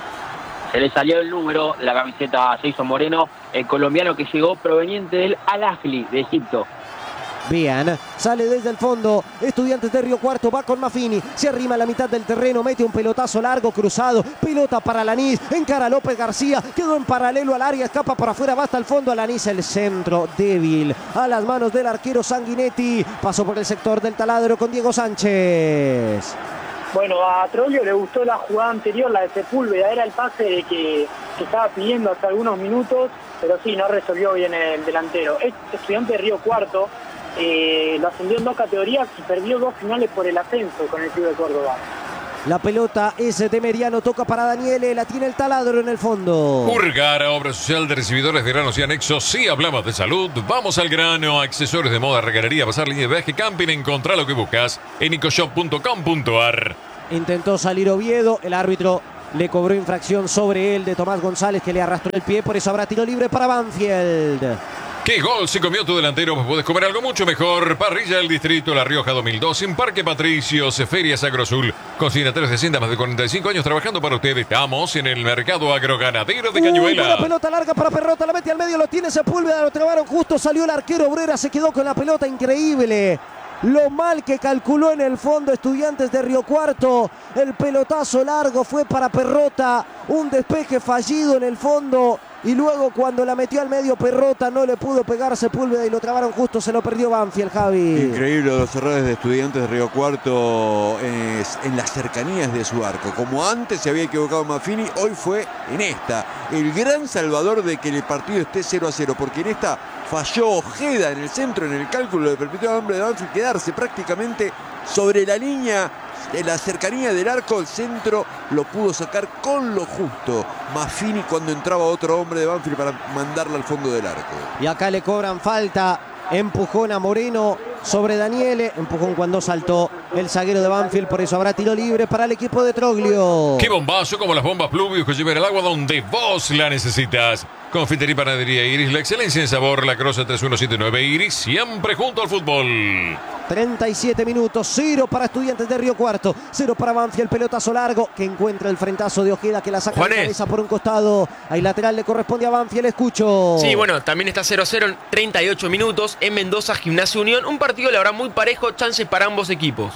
Se le salió el número, la camiseta a Jason Moreno, el colombiano que llegó proveniente del Al Ahly de Egipto. Bien, sale desde el fondo Estudiantes de Río Cuarto, va con Maffini, se arrima a la mitad del terreno, mete un pelotazo largo, cruzado, pelota para Alanís, encara a López García, quedó en paralelo al área, escapa por afuera, va hasta el fondo, Alanís, el centro débil a las manos del arquero Sanguinetti, pasó por el sector del taladro con Diego Sánchez. Bueno, a Troglio le gustó la jugada anterior, la de Sepúlveda, era el pase de que, que estaba pidiendo hace algunos minutos, pero sí, no resolvió bien el delantero. Es Estudiante de Río Cuarto, eh, lo ascendió en dos categorías y perdió dos finales por el ascenso con el Club de Córdoba. La pelota es de Mediano, toca para Daniele, la tiene el taladro en el fondo. Urgara, obra social de recibidores de granos y anexos. Si hablamos de salud, vamos al grano. Accesorios de moda, regarería, pasar línea de viaje, camping. Encontrá lo que buscas en ecoshop punto com punto ar. Intentó salir Oviedo, el árbitro le cobró infracción sobre él de Tomás González, que le arrastró el pie, por eso habrá tiro libre para Banfield. ¿Qué gol se comió tu delantero? Pues puedes comer algo mucho mejor. Parrilla del Distrito La Rioja dos mil dos en Parque Patricios, Ferias Agrosul. Cocina tres sesenta, más de cuarenta y cinco años trabajando para ustedes. Estamos en el mercado agroganadero de Cañuela. Una pelota larga para Perrota, la mete al medio, lo tiene Sepúlveda, lo trabaron justo, salió el arquero Obrera, se quedó con la pelota, increíble. Lo mal que calculó en el fondo Estudiantes de Río Cuarto. El pelotazo largo fue para Perrota, un despeje fallido en el fondo. Y luego cuando la metió al medio Perrota no le pudo pegar Sepúlveda y lo trabaron justo, se lo perdió Banfield, Javi. Increíble los errores de Estudiantes de Río Cuarto eh, en las cercanías de su arco. Como antes se había equivocado Maffini, hoy fue en esta. El gran salvador de que el partido esté cero a cero, porque en esta falló Ojeda en el centro, en el cálculo, le permitió al hombre de Banfield quedarse prácticamente sobre la línea. En la cercanía del arco, el centro lo pudo sacar con lo justo Maffini cuando entraba otro hombre de Banfield para mandarla al fondo del arco. Y acá le cobran falta, empujón a Moreno sobre Daniele, empujón cuando saltó el zaguero de Banfield, por eso habrá tiro libre para el equipo de Troglio. ¡Qué bombazo! Como las bombas Pluvius que llevan el agua donde vos la necesitas. Confitería y Panadería Iris, la excelencia en sabor, la Crosa tres uno siete nueve Iris, siempre junto al fútbol. treinta y siete minutos, cero para Estudiantes de Río Cuarto, cero para Banfield, pelotazo largo que encuentra el frentazo de Ojeda, que la saca Juanes. de cabeza por un costado. Ahí lateral le corresponde a Banfield, escucho. Sí, bueno, también está cero a cero en treinta y ocho minutos en Mendoza, Gimnasia Unión. Un partido, la verdad, muy parejo, chances para ambos equipos.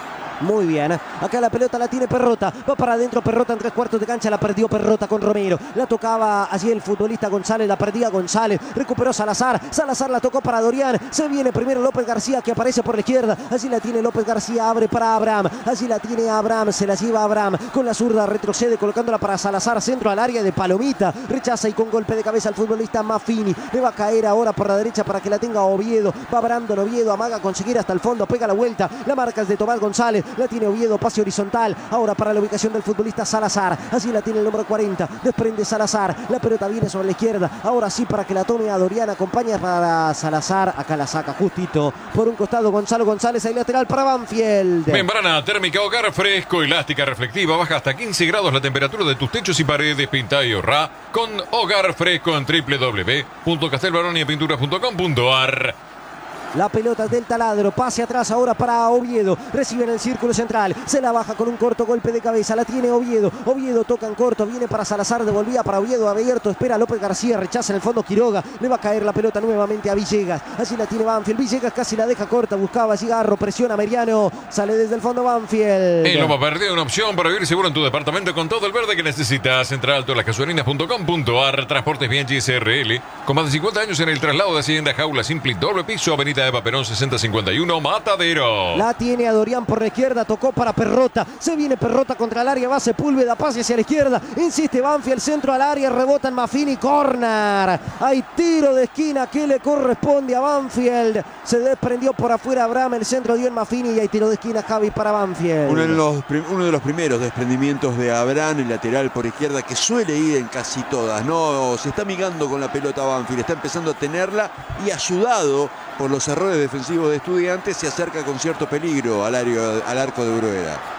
Muy bien, acá la pelota la tiene Perrota, va para adentro Perrota en tres cuartos de cancha, la perdió Perrota con Romero, la tocaba allí el futbolista González, la perdía González, recuperó Salazar, Salazar la tocó para Dorian, se viene primero López García que aparece por la izquierda, así la tiene López García, abre para Abraham, así la tiene Abraham, se la lleva Abraham, con la zurda retrocede colocándola para Salazar, centro al área de Palomita, rechaza y con golpe de cabeza al futbolista Maffini, le va a caer ahora por la derecha para que la tenga Oviedo, va Brandon Oviedo, amaga conseguir hasta el fondo, pega la vuelta, la marca es de Tomás González, la tiene Oviedo, pase horizontal, ahora para la ubicación del futbolista Salazar, así la tiene el número cuarenta, desprende Salazar, la pelota viene sobre la izquierda, ahora sí para que la tome a Dorian, acompaña para Salazar, acá la saca justito, por un costado Gonzalo González, ahí lateral para Banfield. Membrana térmica Hogar Fresco, elástica, reflectiva, baja hasta quince grados la temperatura de tus techos y paredes, pinta y ahorra con Hogar Fresco en doble u doble u doble u punto castelbaronia pinturas punto com punto ar. La pelota del taladro, pase atrás ahora para Oviedo, recibe en el círculo central, se la baja con un corto golpe de cabeza, la tiene Oviedo, Oviedo toca en corto, viene para Salazar, devolvía para Oviedo, abierto, espera López García, rechaza en el fondo Quiroga, le va a caer la pelota nuevamente a Villegas, así la tiene Banfield, Villegas casi la deja corta, buscaba Cigarro, presiona Meriano, sale desde el fondo Banfield. En Loma Verde, una opción para vivir seguro en tu departamento con todo el verde que necesitas. Central todas las gasolinas punto com punto ar, Transportes Bien G S R L, con más de cincuenta años en el traslado de Hacienda Jaula Simple, doble piso, Avenida Eva Perón sesenta cincuenta y uno, Matadero. La tiene a Dorian por la izquierda, tocó para Perrota, se viene Perrota contra el área, va Sepúlveda, pase hacia la izquierda, insiste Banfield, centro al área, rebota en Maffini, corner, hay tiro de esquina que le corresponde a Banfield, se desprendió por afuera Abraham, el centro dio en Maffini y hay tiro de esquina, Javi, para Banfield. Uno de los, uno de los primeros desprendimientos de Abraham, el lateral por izquierda, que suele ir en casi todas, ¿no? Se está amigando con la pelota Banfield, está empezando a tenerla y ayudado por los errores defensivos de Estudiantes, se acerca con cierto peligro al, área, al arco de Bruera.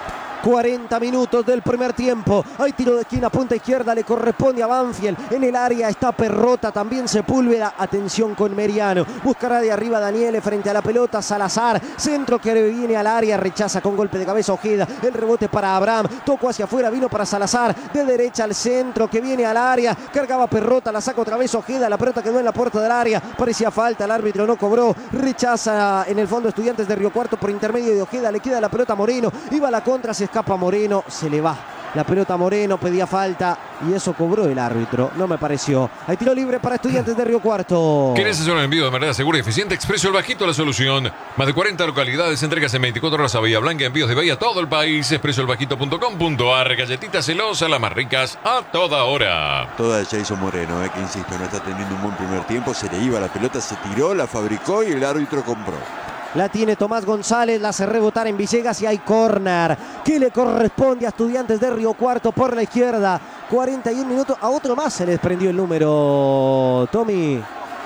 cuarenta minutos del primer tiempo. Hay tiro de esquina, punta izquierda, le corresponde a Banfield. En el área está Perrota, también Sepúlveda. Atención con Meriano. Buscará de arriba Daniele frente a la pelota. Salazar, centro que viene al área, rechaza con golpe de cabeza Ojeda. El rebote para Abraham. Tocó hacia afuera, vino para Salazar. De derecha al centro que viene al área. Cargaba Perrota, la saca otra vez Ojeda. La pelota quedó en la puerta del área. Parecía falta, el árbitro no cobró. Rechaza en el fondo Estudiantes de Río Cuarto por intermedio de Ojeda. Le queda la pelota a Moreno. Iba a la contra, se escapa Moreno, se le va la pelota a Moreno, pedía falta y eso cobró el árbitro, no me pareció. Hay tiro libre para Estudiantes de Río Cuarto. ¿Querés hacer un envío de manera segura y eficiente? Expreso El Bajito, la solución. Más de cuarenta localidades, entregas en veinticuatro horas a Bahía Blanca, envíos de Bahía a todo el país. expreso el bajito punto com punto a r. Galletitas celosas, las más ricas a toda hora. Toda de Jason Moreno, eh, que insisto, no está teniendo un buen primer tiempo. Se le iba la pelota, se tiró, la fabricó y el árbitro compró. La tiene Tomás González, la hace rebotar en Villegas y hay córner que le corresponde a Estudiantes de Río Cuarto por la izquierda. cuarenta y un minutos, a otro más se les prendió el número, Tommy.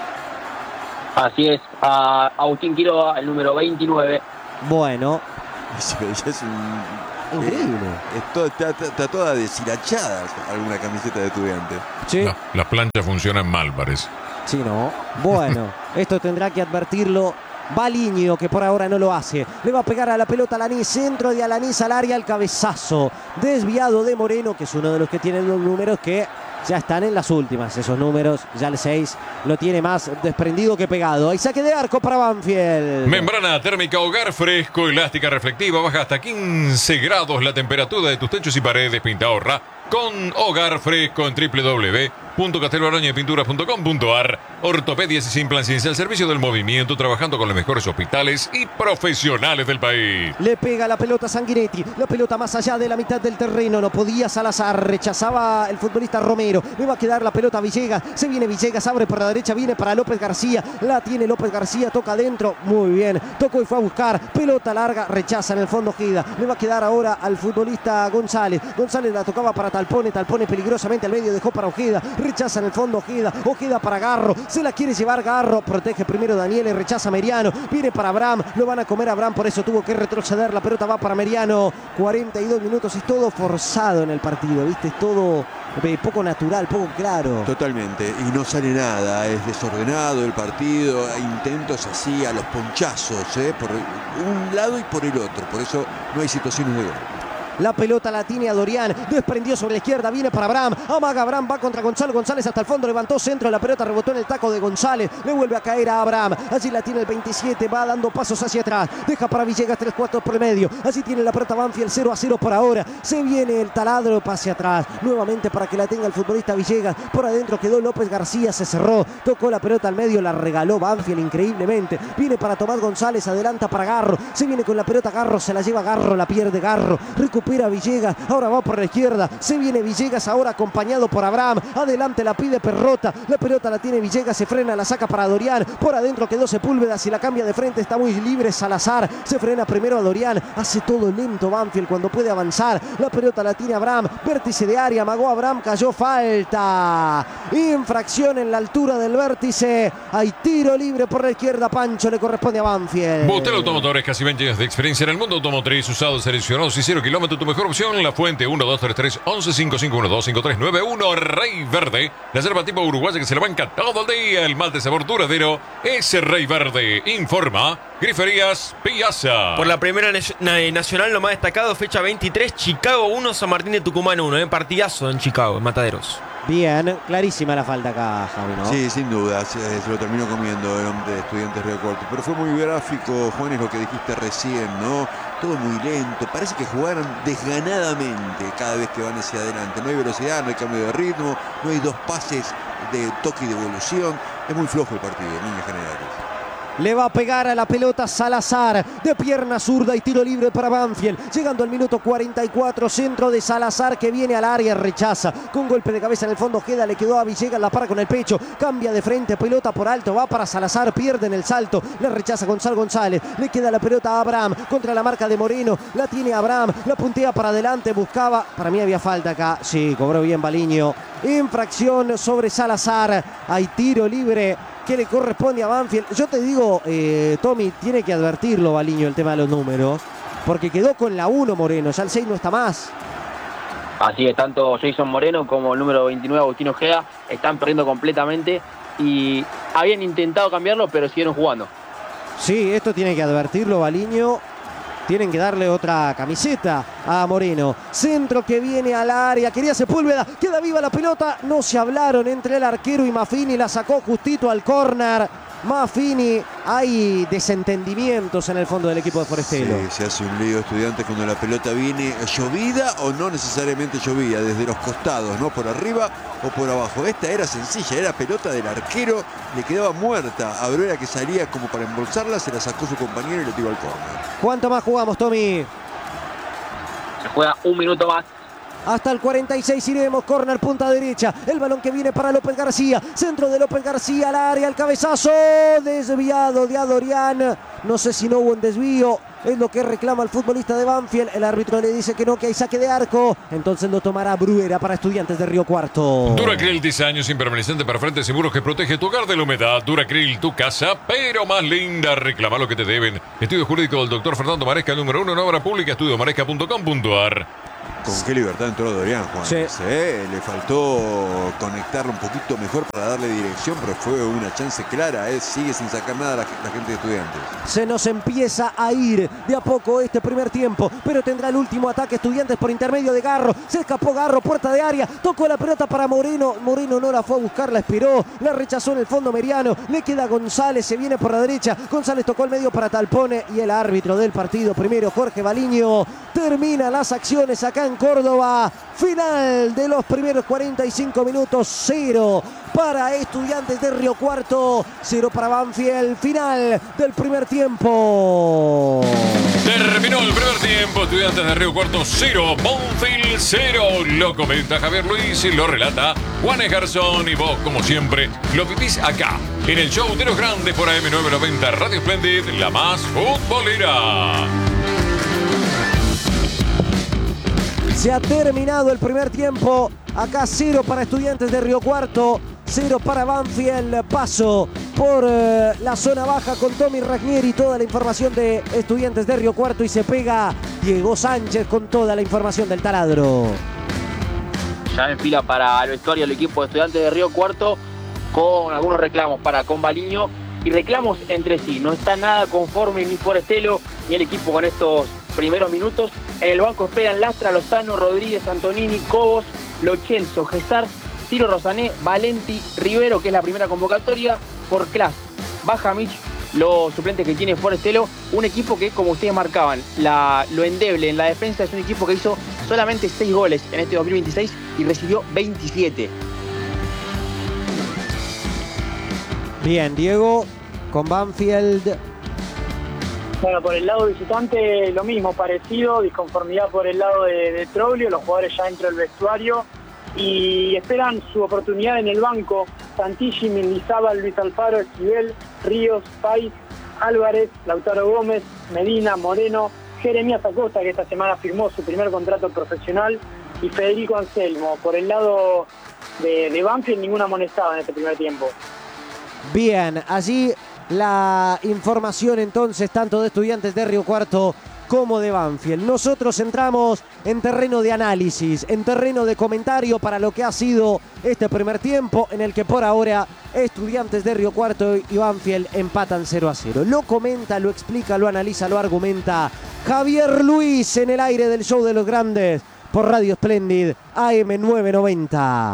Así es, a Agustín Quiroga, el número veintinueve. Bueno. Es, es un, Increíble. Eh, es todo, está, está toda deshilachada alguna camiseta de Estudiantes. Sí. La, las planchas funcionan mal, parece. Sí, no. Bueno, esto tendrá que advertirlo Baliño, que por ahora no lo hace. Le va a pegar a la pelota Alanís, centro de Alanís al área, el cabezazo desviado de Moreno, que es uno de los que tienen los números que ya están en las últimas. Esos números, ya el seis lo tiene más desprendido que pegado. Hay saque de arco para Banfield. Membrana térmica Hogar Fresco, elástica reflectiva, baja hasta quince grados la temperatura de tus techos y paredes. Pinta ahorra con Hogar Fresco en w w w punto castelbaraña pinturas punto com punto a r. Ortopedias y implantes al servicio del movimiento, trabajando con los mejores hospitales y profesionales del país. Le pega la pelota a Sanguinetti, la pelota más allá de la mitad del terreno, no podía Salazar, rechazaba el futbolista Romero, le va a quedar la pelota a Villegas, se viene Villegas, abre por la derecha, viene para López García, la tiene López García, toca adentro, muy bien, tocó y fue a buscar, pelota larga, rechaza en el fondo Ojeda, le va a quedar ahora al futbolista González, González la tocaba para Talpone, Talpone peligrosamente al medio, dejó para Ojeda, rechaza en el fondo Ojeda, Ojeda para Garro, se la quiere llevar Garro, protege primero Daniele, rechaza Meriano, viene para Abraham, lo van a comer a Abraham, por eso tuvo que retroceder, la pelota va para Meriano, cuarenta y dos minutos, es todo forzado en el partido, ¿viste? Es todo eh, poco natural, poco claro. Totalmente, y no sale nada, es desordenado el partido, hay intentos así a los ponchazos, ¿eh? Por un lado y por el otro, por eso no hay situaciones de gol. La pelota la tiene a Dorian, desprendió sobre la izquierda, viene para Abraham, amaga Abraham, va contra Gonzalo González hasta el fondo, levantó centro, la pelota rebotó en el taco de González, le vuelve a caer a Abraham, allí la tiene el veintisiete, va dando pasos hacia atrás, deja para Villegas tres cuartos por el medio, allí tiene la pelota Banfield cero a cero por ahora, se viene el taladro, pase atrás, nuevamente para que la tenga el futbolista Villegas, por adentro quedó López García, se cerró, tocó la pelota al medio, la regaló Banfield increíblemente, viene para Tomás González, adelanta para Garro, se viene con la pelota Garro, se la lleva Garro, la pierde Garro, recupera Villegas, ahora va por la izquierda, se viene Villegas ahora acompañado por Abraham, adelante la pide Perrota, la pelota la tiene Villegas, se frena, la saca para Dorian, por adentro quedó Sepúlveda, si la cambia de frente está muy libre Salazar, se frena primero a Dorian, hace todo lento Banfield cuando puede avanzar, la pelota la tiene Abraham, vértice de área, amagó Abraham, cayó falta, infracción en la altura del vértice, hay tiro libre por la izquierda, Pancho, le corresponde a Banfield. Butel Automotores, casi veinte años de experiencia en el mundo automotriz, usados, seleccionados y cero kilómetros, tu mejor opción. La Fuente uno dos tres tres once cinco cinco uno dos cinco tres nueve uno. Rey Verde, la yerba tipo uruguaya que se le banca todo el día, el mal de sabor duradero es Rey Verde. Informa Griferías Piazza. Por la primera nacional, lo más destacado, fecha veintitrés, Chicago uno, San Martín de Tucumán uno, ¿eh? Partidazo en Chicago, en Mataderos. Bien, clarísima la falta acá, Javi, ¿no? Sí, sin duda, se, se lo terminó comiendo el hombre de Estudiantes Río Cuarto. Pero fue muy gráfico, Juan, es lo que dijiste recién, ¿no? Todo muy lento, parece que jugaron desganadamente cada vez que van hacia adelante. No hay velocidad, no hay cambio de ritmo, no hay dos pases de toque y devolución. Es muy flojo el partido, en líneas generales. Le va a pegar a la pelota Salazar, de pierna zurda y tiro libre para Banfield. Llegando al minuto cuarenta y cuatro, centro de Salazar que viene al área, rechaza. Con golpe de cabeza en el fondo Ojeda, le quedó a Villegas, la para con el pecho. Cambia de frente, pelota por alto, va para Salazar, pierde en el salto. Le rechaza Gonzalo González, le queda la pelota a Abraham, contra la marca de Moreno. La tiene Abraham, la puntea para adelante, buscaba. Para mí había falta acá, sí, cobró bien Baliño. Infracción sobre Salazar, hay tiro libre que le corresponde a Banfield. Yo te digo, eh, Tommy, tiene que advertirlo Baliño el tema de los números. porque quedó con la uno Moreno, ya el seis no está más. Así es, tanto Jason Moreno como el número veintinueve, Agustín Ojeda, están perdiendo completamente y habían intentado cambiarlo, pero siguieron jugando. Sí, esto tiene que advertirlo Baliño. Tienen que darle otra camiseta a Moreno. Centro que viene al área. Quería Sepúlveda. Queda viva la pelota. No se hablaron entre el arquero y Maffini. La sacó justito al córner. Maffini. Hay desentendimientos en el fondo del equipo de Forestelo. Sí, se hace un lío Estudiantes cuando la pelota viene llovida o no necesariamente llovida, desde los costados, ¿no? Por arriba o por abajo. Esta era sencilla, era pelota del arquero, le quedaba muerta. A Bruera, que salía como para embolsarla, se la sacó su compañero y le tiró al córner. ¿Cuánto más jugamos, Tommy? Se juega un minuto más. Hasta el cuarenta y seis iremos, córner punta derecha, el balón que viene para López García, centro de López García al área, el cabezazo desviado de Adorián, no sé si no hubo un desvío, es lo que reclama el futbolista de Banfield, el árbitro le dice que no, que hay saque de arco, entonces lo tomará Bruera para Estudiantes de Río Cuarto. Duracril, diseños impermanente para frentes y muros que protege tu hogar de la humedad. Duracril, tu casa, pero más linda. Reclama lo que te deben. Estudio jurídico del doctor Fernando Maresca, número uno en obra pública, estudio maresca punto com punto ar. Con qué libertad entró Dorián, Juan. Sí. ¿Eh? Le faltó conectarlo un poquito mejor para darle dirección, pero fue una chance clara. ¿eh? Sigue sin sacar nada la, la gente de Estudiantes. Se nos empieza a ir de a poco este primer tiempo, pero tendrá el último ataque Estudiantes por intermedio de Garro. Se escapó Garro, puerta de área, tocó la pelota para Moreno. Moreno no la fue a buscar, la esperó, la rechazó en el fondo Meriano. Le queda González, se viene por la derecha. González tocó el medio para Talpone y el árbitro del partido primero, Jorge Baliño, termina las acciones acá en Córdoba. Final de los primeros cuarenta y cinco minutos, cero para Estudiantes de Río Cuarto, cero para Banfield. Final del primer tiempo. Terminó el primer tiempo, Estudiantes de Río Cuarto cero, Banfield cero. Lo comenta Javier Luis y lo relata Juanes Garzón. Y vos, como siempre, lo vivís acá, en el show de los grandes por A M novecientos noventa Radio Splendid, la más futbolera. Se ha terminado el primer tiempo. Acá cero para Estudiantes de Río Cuarto, cero para Banfield. Paso por eh, la zona baja con Tommy Ragnieri, toda la información de Estudiantes de Río Cuarto, y se pega Diego Sánchez con toda la información del taladro. Ya en fila para el vestuario del equipo de Estudiantes de Río Cuarto, con algunos reclamos para con Baliño y reclamos entre sí. No está nada conforme ni Forestelo ni el equipo con estos primeros minutos. En el banco esperan Lastra, Lozano, Rodríguez, Antonini, Cobos, Lochenzo, Gesar, Ciro Rosané, Valenti, Rivero, que es la primera convocatoria, por Clas, Baja Mich, los suplentes que tiene Forestelo. Un equipo que, como ustedes marcaban, la, lo endeble en la defensa, es un equipo que hizo solamente seis goles en este dos mil veintiséis y recibió veintisiete. Bien, Diego, con Banfield. Bueno, por el lado visitante lo mismo, parecido, disconformidad por el lado de, de Troglio, los jugadores ya dentro del vestuario y esperan su oportunidad en el banco. Santilli, Mendizábal, Luis Alfaro, Esquivel, Ríos, Pais, Álvarez, Lautaro Gómez, Medina, Moreno, Jeremías Acosta, que esta semana firmó su primer contrato profesional, y Federico Anselmo. Por el lado de, de Banfield, ninguna amonestada en este primer tiempo. Bien, allí la información entonces tanto de Estudiantes de Río Cuarto como de Banfield. Nosotros entramos en terreno de análisis, en terreno de comentario para lo que ha sido este primer tiempo, en el que por ahora Estudiantes de Río Cuarto y Banfield empatan cero a cero. Lo comenta, lo explica, lo analiza, lo argumenta Javier Luis en el aire del show de los grandes por Radio Splendid A M novecientos noventa.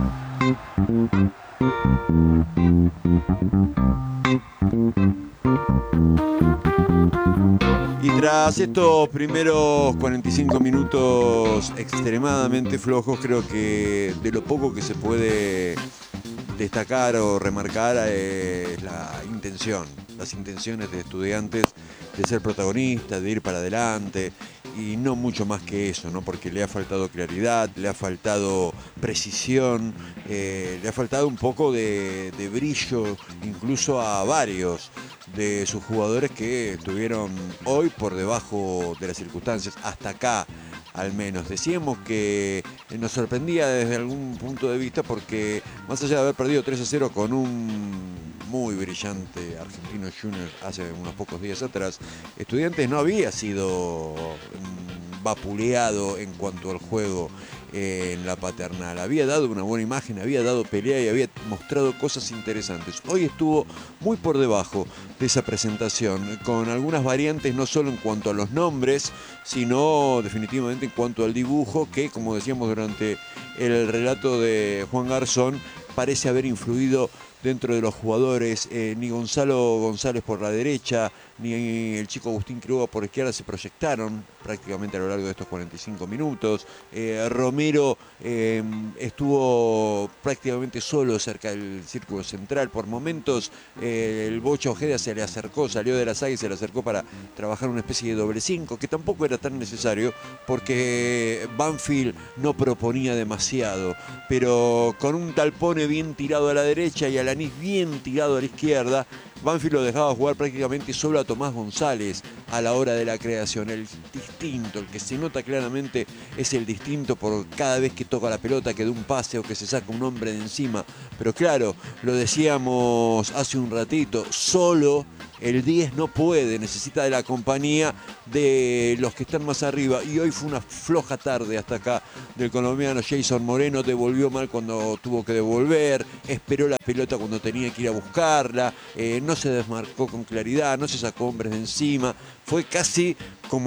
Y tras estos primeros cuarenta y cinco minutos extremadamente flojos, creo que de lo poco que se puede destacar o remarcar es la intención, las intenciones de Estudiantes de ser protagonistas, de ir para adelante, y no mucho más que eso, ¿no? Porque le ha faltado claridad, le ha faltado precisión, eh, le ha faltado un poco de, de brillo, incluso a varios de sus jugadores que estuvieron hoy por debajo de las circunstancias, hasta acá al menos. Decíamos que nos sorprendía desde algún punto de vista porque más allá de haber perdido tres a cero con un muy brillante Argentinos Juniors hace unos pocos días atrás, Estudiantes no había sido mm, vapuleado en cuanto al juego eh, en la Paternal. Había dado una buena imagen, había dado pelea y había mostrado cosas interesantes. Hoy estuvo muy por debajo de esa presentación, con algunas variantes no solo en cuanto a los nombres, sino definitivamente en cuanto al dibujo, que, como decíamos durante el relato de Juan Garzón, parece haber influido dentro de los jugadores. Eh, ni Gonzalo González por la derecha, ni el chico Agustín Quiroga por izquierda se proyectaron prácticamente a lo largo de estos cuarenta y cinco minutos. Eh, Romero eh, estuvo prácticamente solo cerca del círculo central. Por momentos eh, el Bocha Ojeda se le acercó, salió de la saga y se le acercó para trabajar una especie de doble cinco, que tampoco era tan necesario porque Banfield no proponía demasiado, pero con un Talpone bien tirado a la derecha y Alanís bien tirado a la izquierda, Banfield lo dejaba jugar prácticamente solo a Tomás González a la hora de la creación. El distinto, el que se nota claramente es el distinto por cada vez que toca la pelota, que da un pase o que se saca un hombre de encima. Pero claro, lo decíamos hace un ratito, solo el diez no puede, necesita de la compañía de los que están más arriba. Y hoy fue una floja tarde hasta acá del colombiano Jason Moreno. Devolvió mal cuando tuvo que devolver, esperó la pelota cuando tenía que ir a buscarla, eh, no se desmarcó con claridad, no se sacó hombres de encima. Fue casi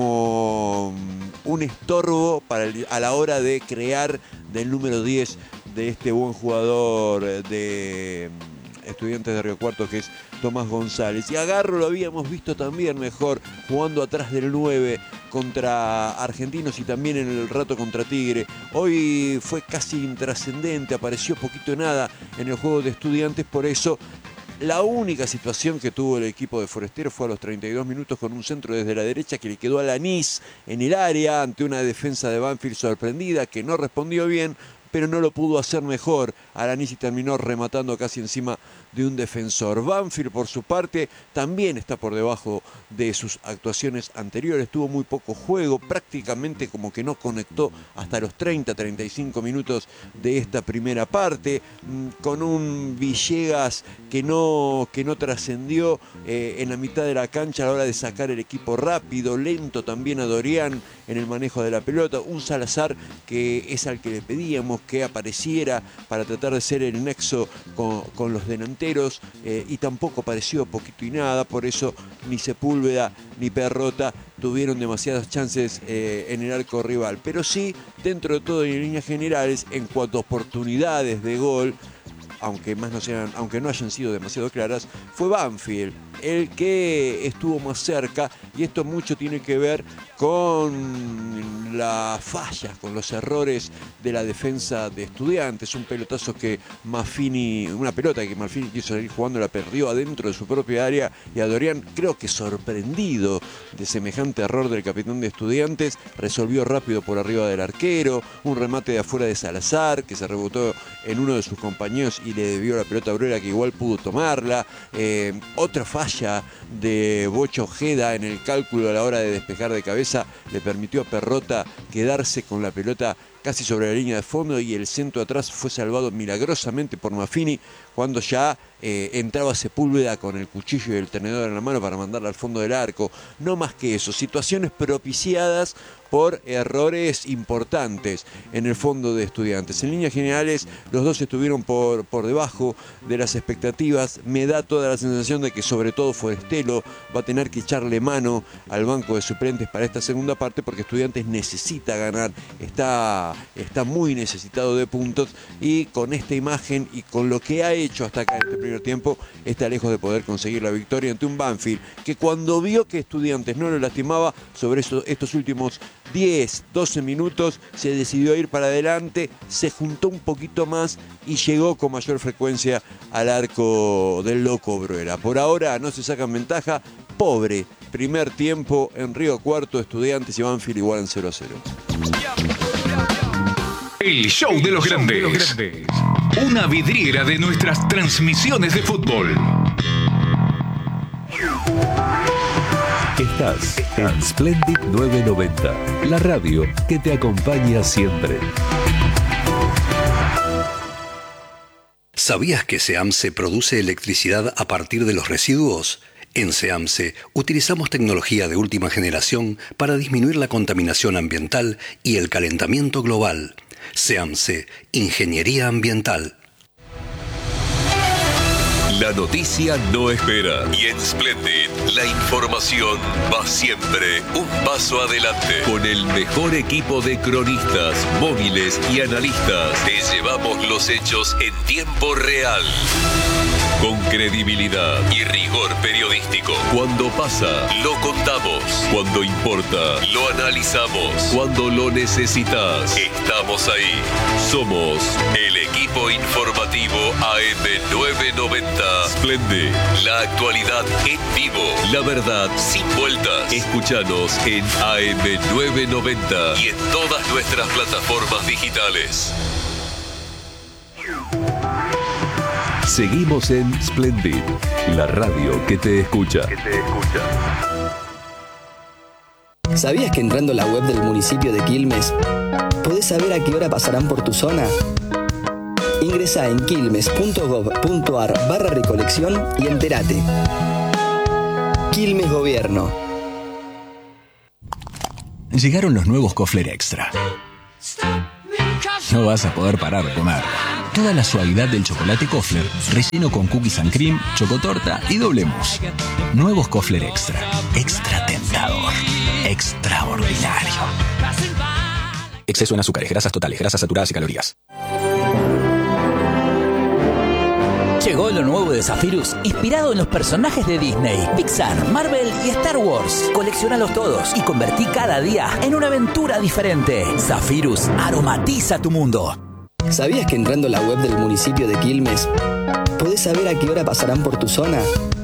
como un estorbo para el, a la hora de crear del número diez de este buen jugador de Estudiantes de Río Cuarto, que es Tomás González. Y a Garro lo habíamos visto también mejor jugando atrás del nueve contra Argentinos y también en el rato contra Tigre. Hoy fue casi intrascendente, apareció poquito nada en el juego de Estudiantes. Por eso la única situación que tuvo el equipo de Foresteros fue a los treinta y dos minutos con un centro desde la derecha que le quedó a Alanís en el área ante una defensa de Banfield sorprendida que no respondió bien, pero no lo pudo hacer mejor. Alanís terminó rematando casi encima de un defensor. Banfield, por su parte, también está por debajo de sus actuaciones anteriores. Tuvo muy poco juego, prácticamente como que no conectó hasta los treinta, treinta y cinco minutos de esta primera parte, con un Villegas que no, que no trascendió eh, en la mitad de la cancha a la hora de sacar el equipo rápido, lento también a Dorian en el manejo de la pelota. Un Salazar que es al que le pedíamos que apareciera para tratar de ser el nexo con, con los delanteros, eh, y tampoco apareció, poquito y nada. Por eso ni Sepúlveda ni Perrota tuvieron demasiadas chances eh, en el arco rival. Pero sí, dentro de todo y en líneas generales, en cuanto a oportunidades de gol, aunque más no sean, aunque no hayan sido demasiado claras, fue Banfield el que estuvo más cerca, y esto mucho tiene que ver con las fallas, con los errores de la defensa de Estudiantes. Un pelotazo que Maffini, una pelota que Maffini quiso salir jugando, la perdió adentro de su propia área, y a Dorian, creo que sorprendido de semejante error del capitán de Estudiantes, resolvió rápido por arriba del arquero. Un remate de afuera de Salazar que se rebotó en uno de sus compañeros y le debió la pelota a Bruera, que igual pudo tomarla. Eh, otra falla de Bocha Ojeda en el cálculo a la hora de despejar de cabeza le permitió a Perrota quedarse con la pelota casi sobre la línea de fondo, y el centro atrás fue salvado milagrosamente por Maffini cuando ya eh, entraba Sepúlveda con el cuchillo y el tenedor en la mano para mandarla al fondo del arco. No más que eso, situaciones propiciadas por errores importantes en el fondo de Estudiantes. En líneas generales, los dos estuvieron por, por debajo de las expectativas. Me da toda la sensación de que sobre todo Forestelo va a tener que echarle mano al banco de suplentes para esta segunda parte, porque Estudiantes necesita ganar, está, está muy necesitado de puntos, y con esta imagen y con lo que ha hecho hasta acá en este primer tiempo, está lejos de poder conseguir la victoria ante un Banfield que, cuando vio que Estudiantes no lo lastimaba sobre eso, estos últimos diez, doce minutos, se decidió a ir para adelante, se juntó un poquito más y llegó con mayor frecuencia al arco del Loco Bruera. Por ahora no se sacan ventaja. Pobre primer tiempo en Río Cuarto. Estudiantes y Banfield igualan cero a cero. El show de los grandes. Una vidriera de nuestras transmisiones de fútbol. Estás en Splendid novecientos noventa, la radio que te acompaña siempre. ¿Sabías que SEAMSE produce electricidad a partir de los residuos? En SEAMSE utilizamos tecnología de última generación para disminuir la contaminación ambiental y el calentamiento global. SEAMSE, Ingeniería Ambiental. La noticia no espera. Y en Splendid, la información va siempre un paso adelante. Con el mejor equipo de cronistas, móviles y analistas, te llevamos los hechos en tiempo real. Con credibilidad y rigor periodístico. Cuando pasa, lo contamos. Cuando importa, lo analizamos. Cuando lo necesitas, estamos ahí. Somos el equipo informativo A M novecientos noventa. Splendid, la actualidad en vivo. La verdad sin vueltas. Escúchanos en A M novecientos noventa y en todas nuestras plataformas digitales. Seguimos en Splendid, la radio que te escucha. Que te escucha. ¿Sabías que entrando a la web del municipio de Quilmes podés saber a qué hora pasarán por tu zona? Ingresá en quilmes.gov.ar barra recolección y entérate. Quilmes Gobierno. Llegaron los nuevos Kofler Extra. No vas a poder parar de comer. Toda la suavidad del chocolate Kofler, relleno con cookies and cream, chocotorta y doble mousse. Nuevos Kofler Extra. Extra tentador. Extraordinario. Exceso en azúcares, grasas totales, grasas saturadas y calorías. Llegó lo nuevo de Zephyrus, inspirado en los personajes de Disney, Pixar, Marvel y Star Wars. Colecciónalos todos y convertí cada día en una aventura diferente. Zephyrus aromatiza tu mundo. ¿Sabías que entrando a la web del municipio de Quilmes podés saber a qué hora pasarán por tu zona?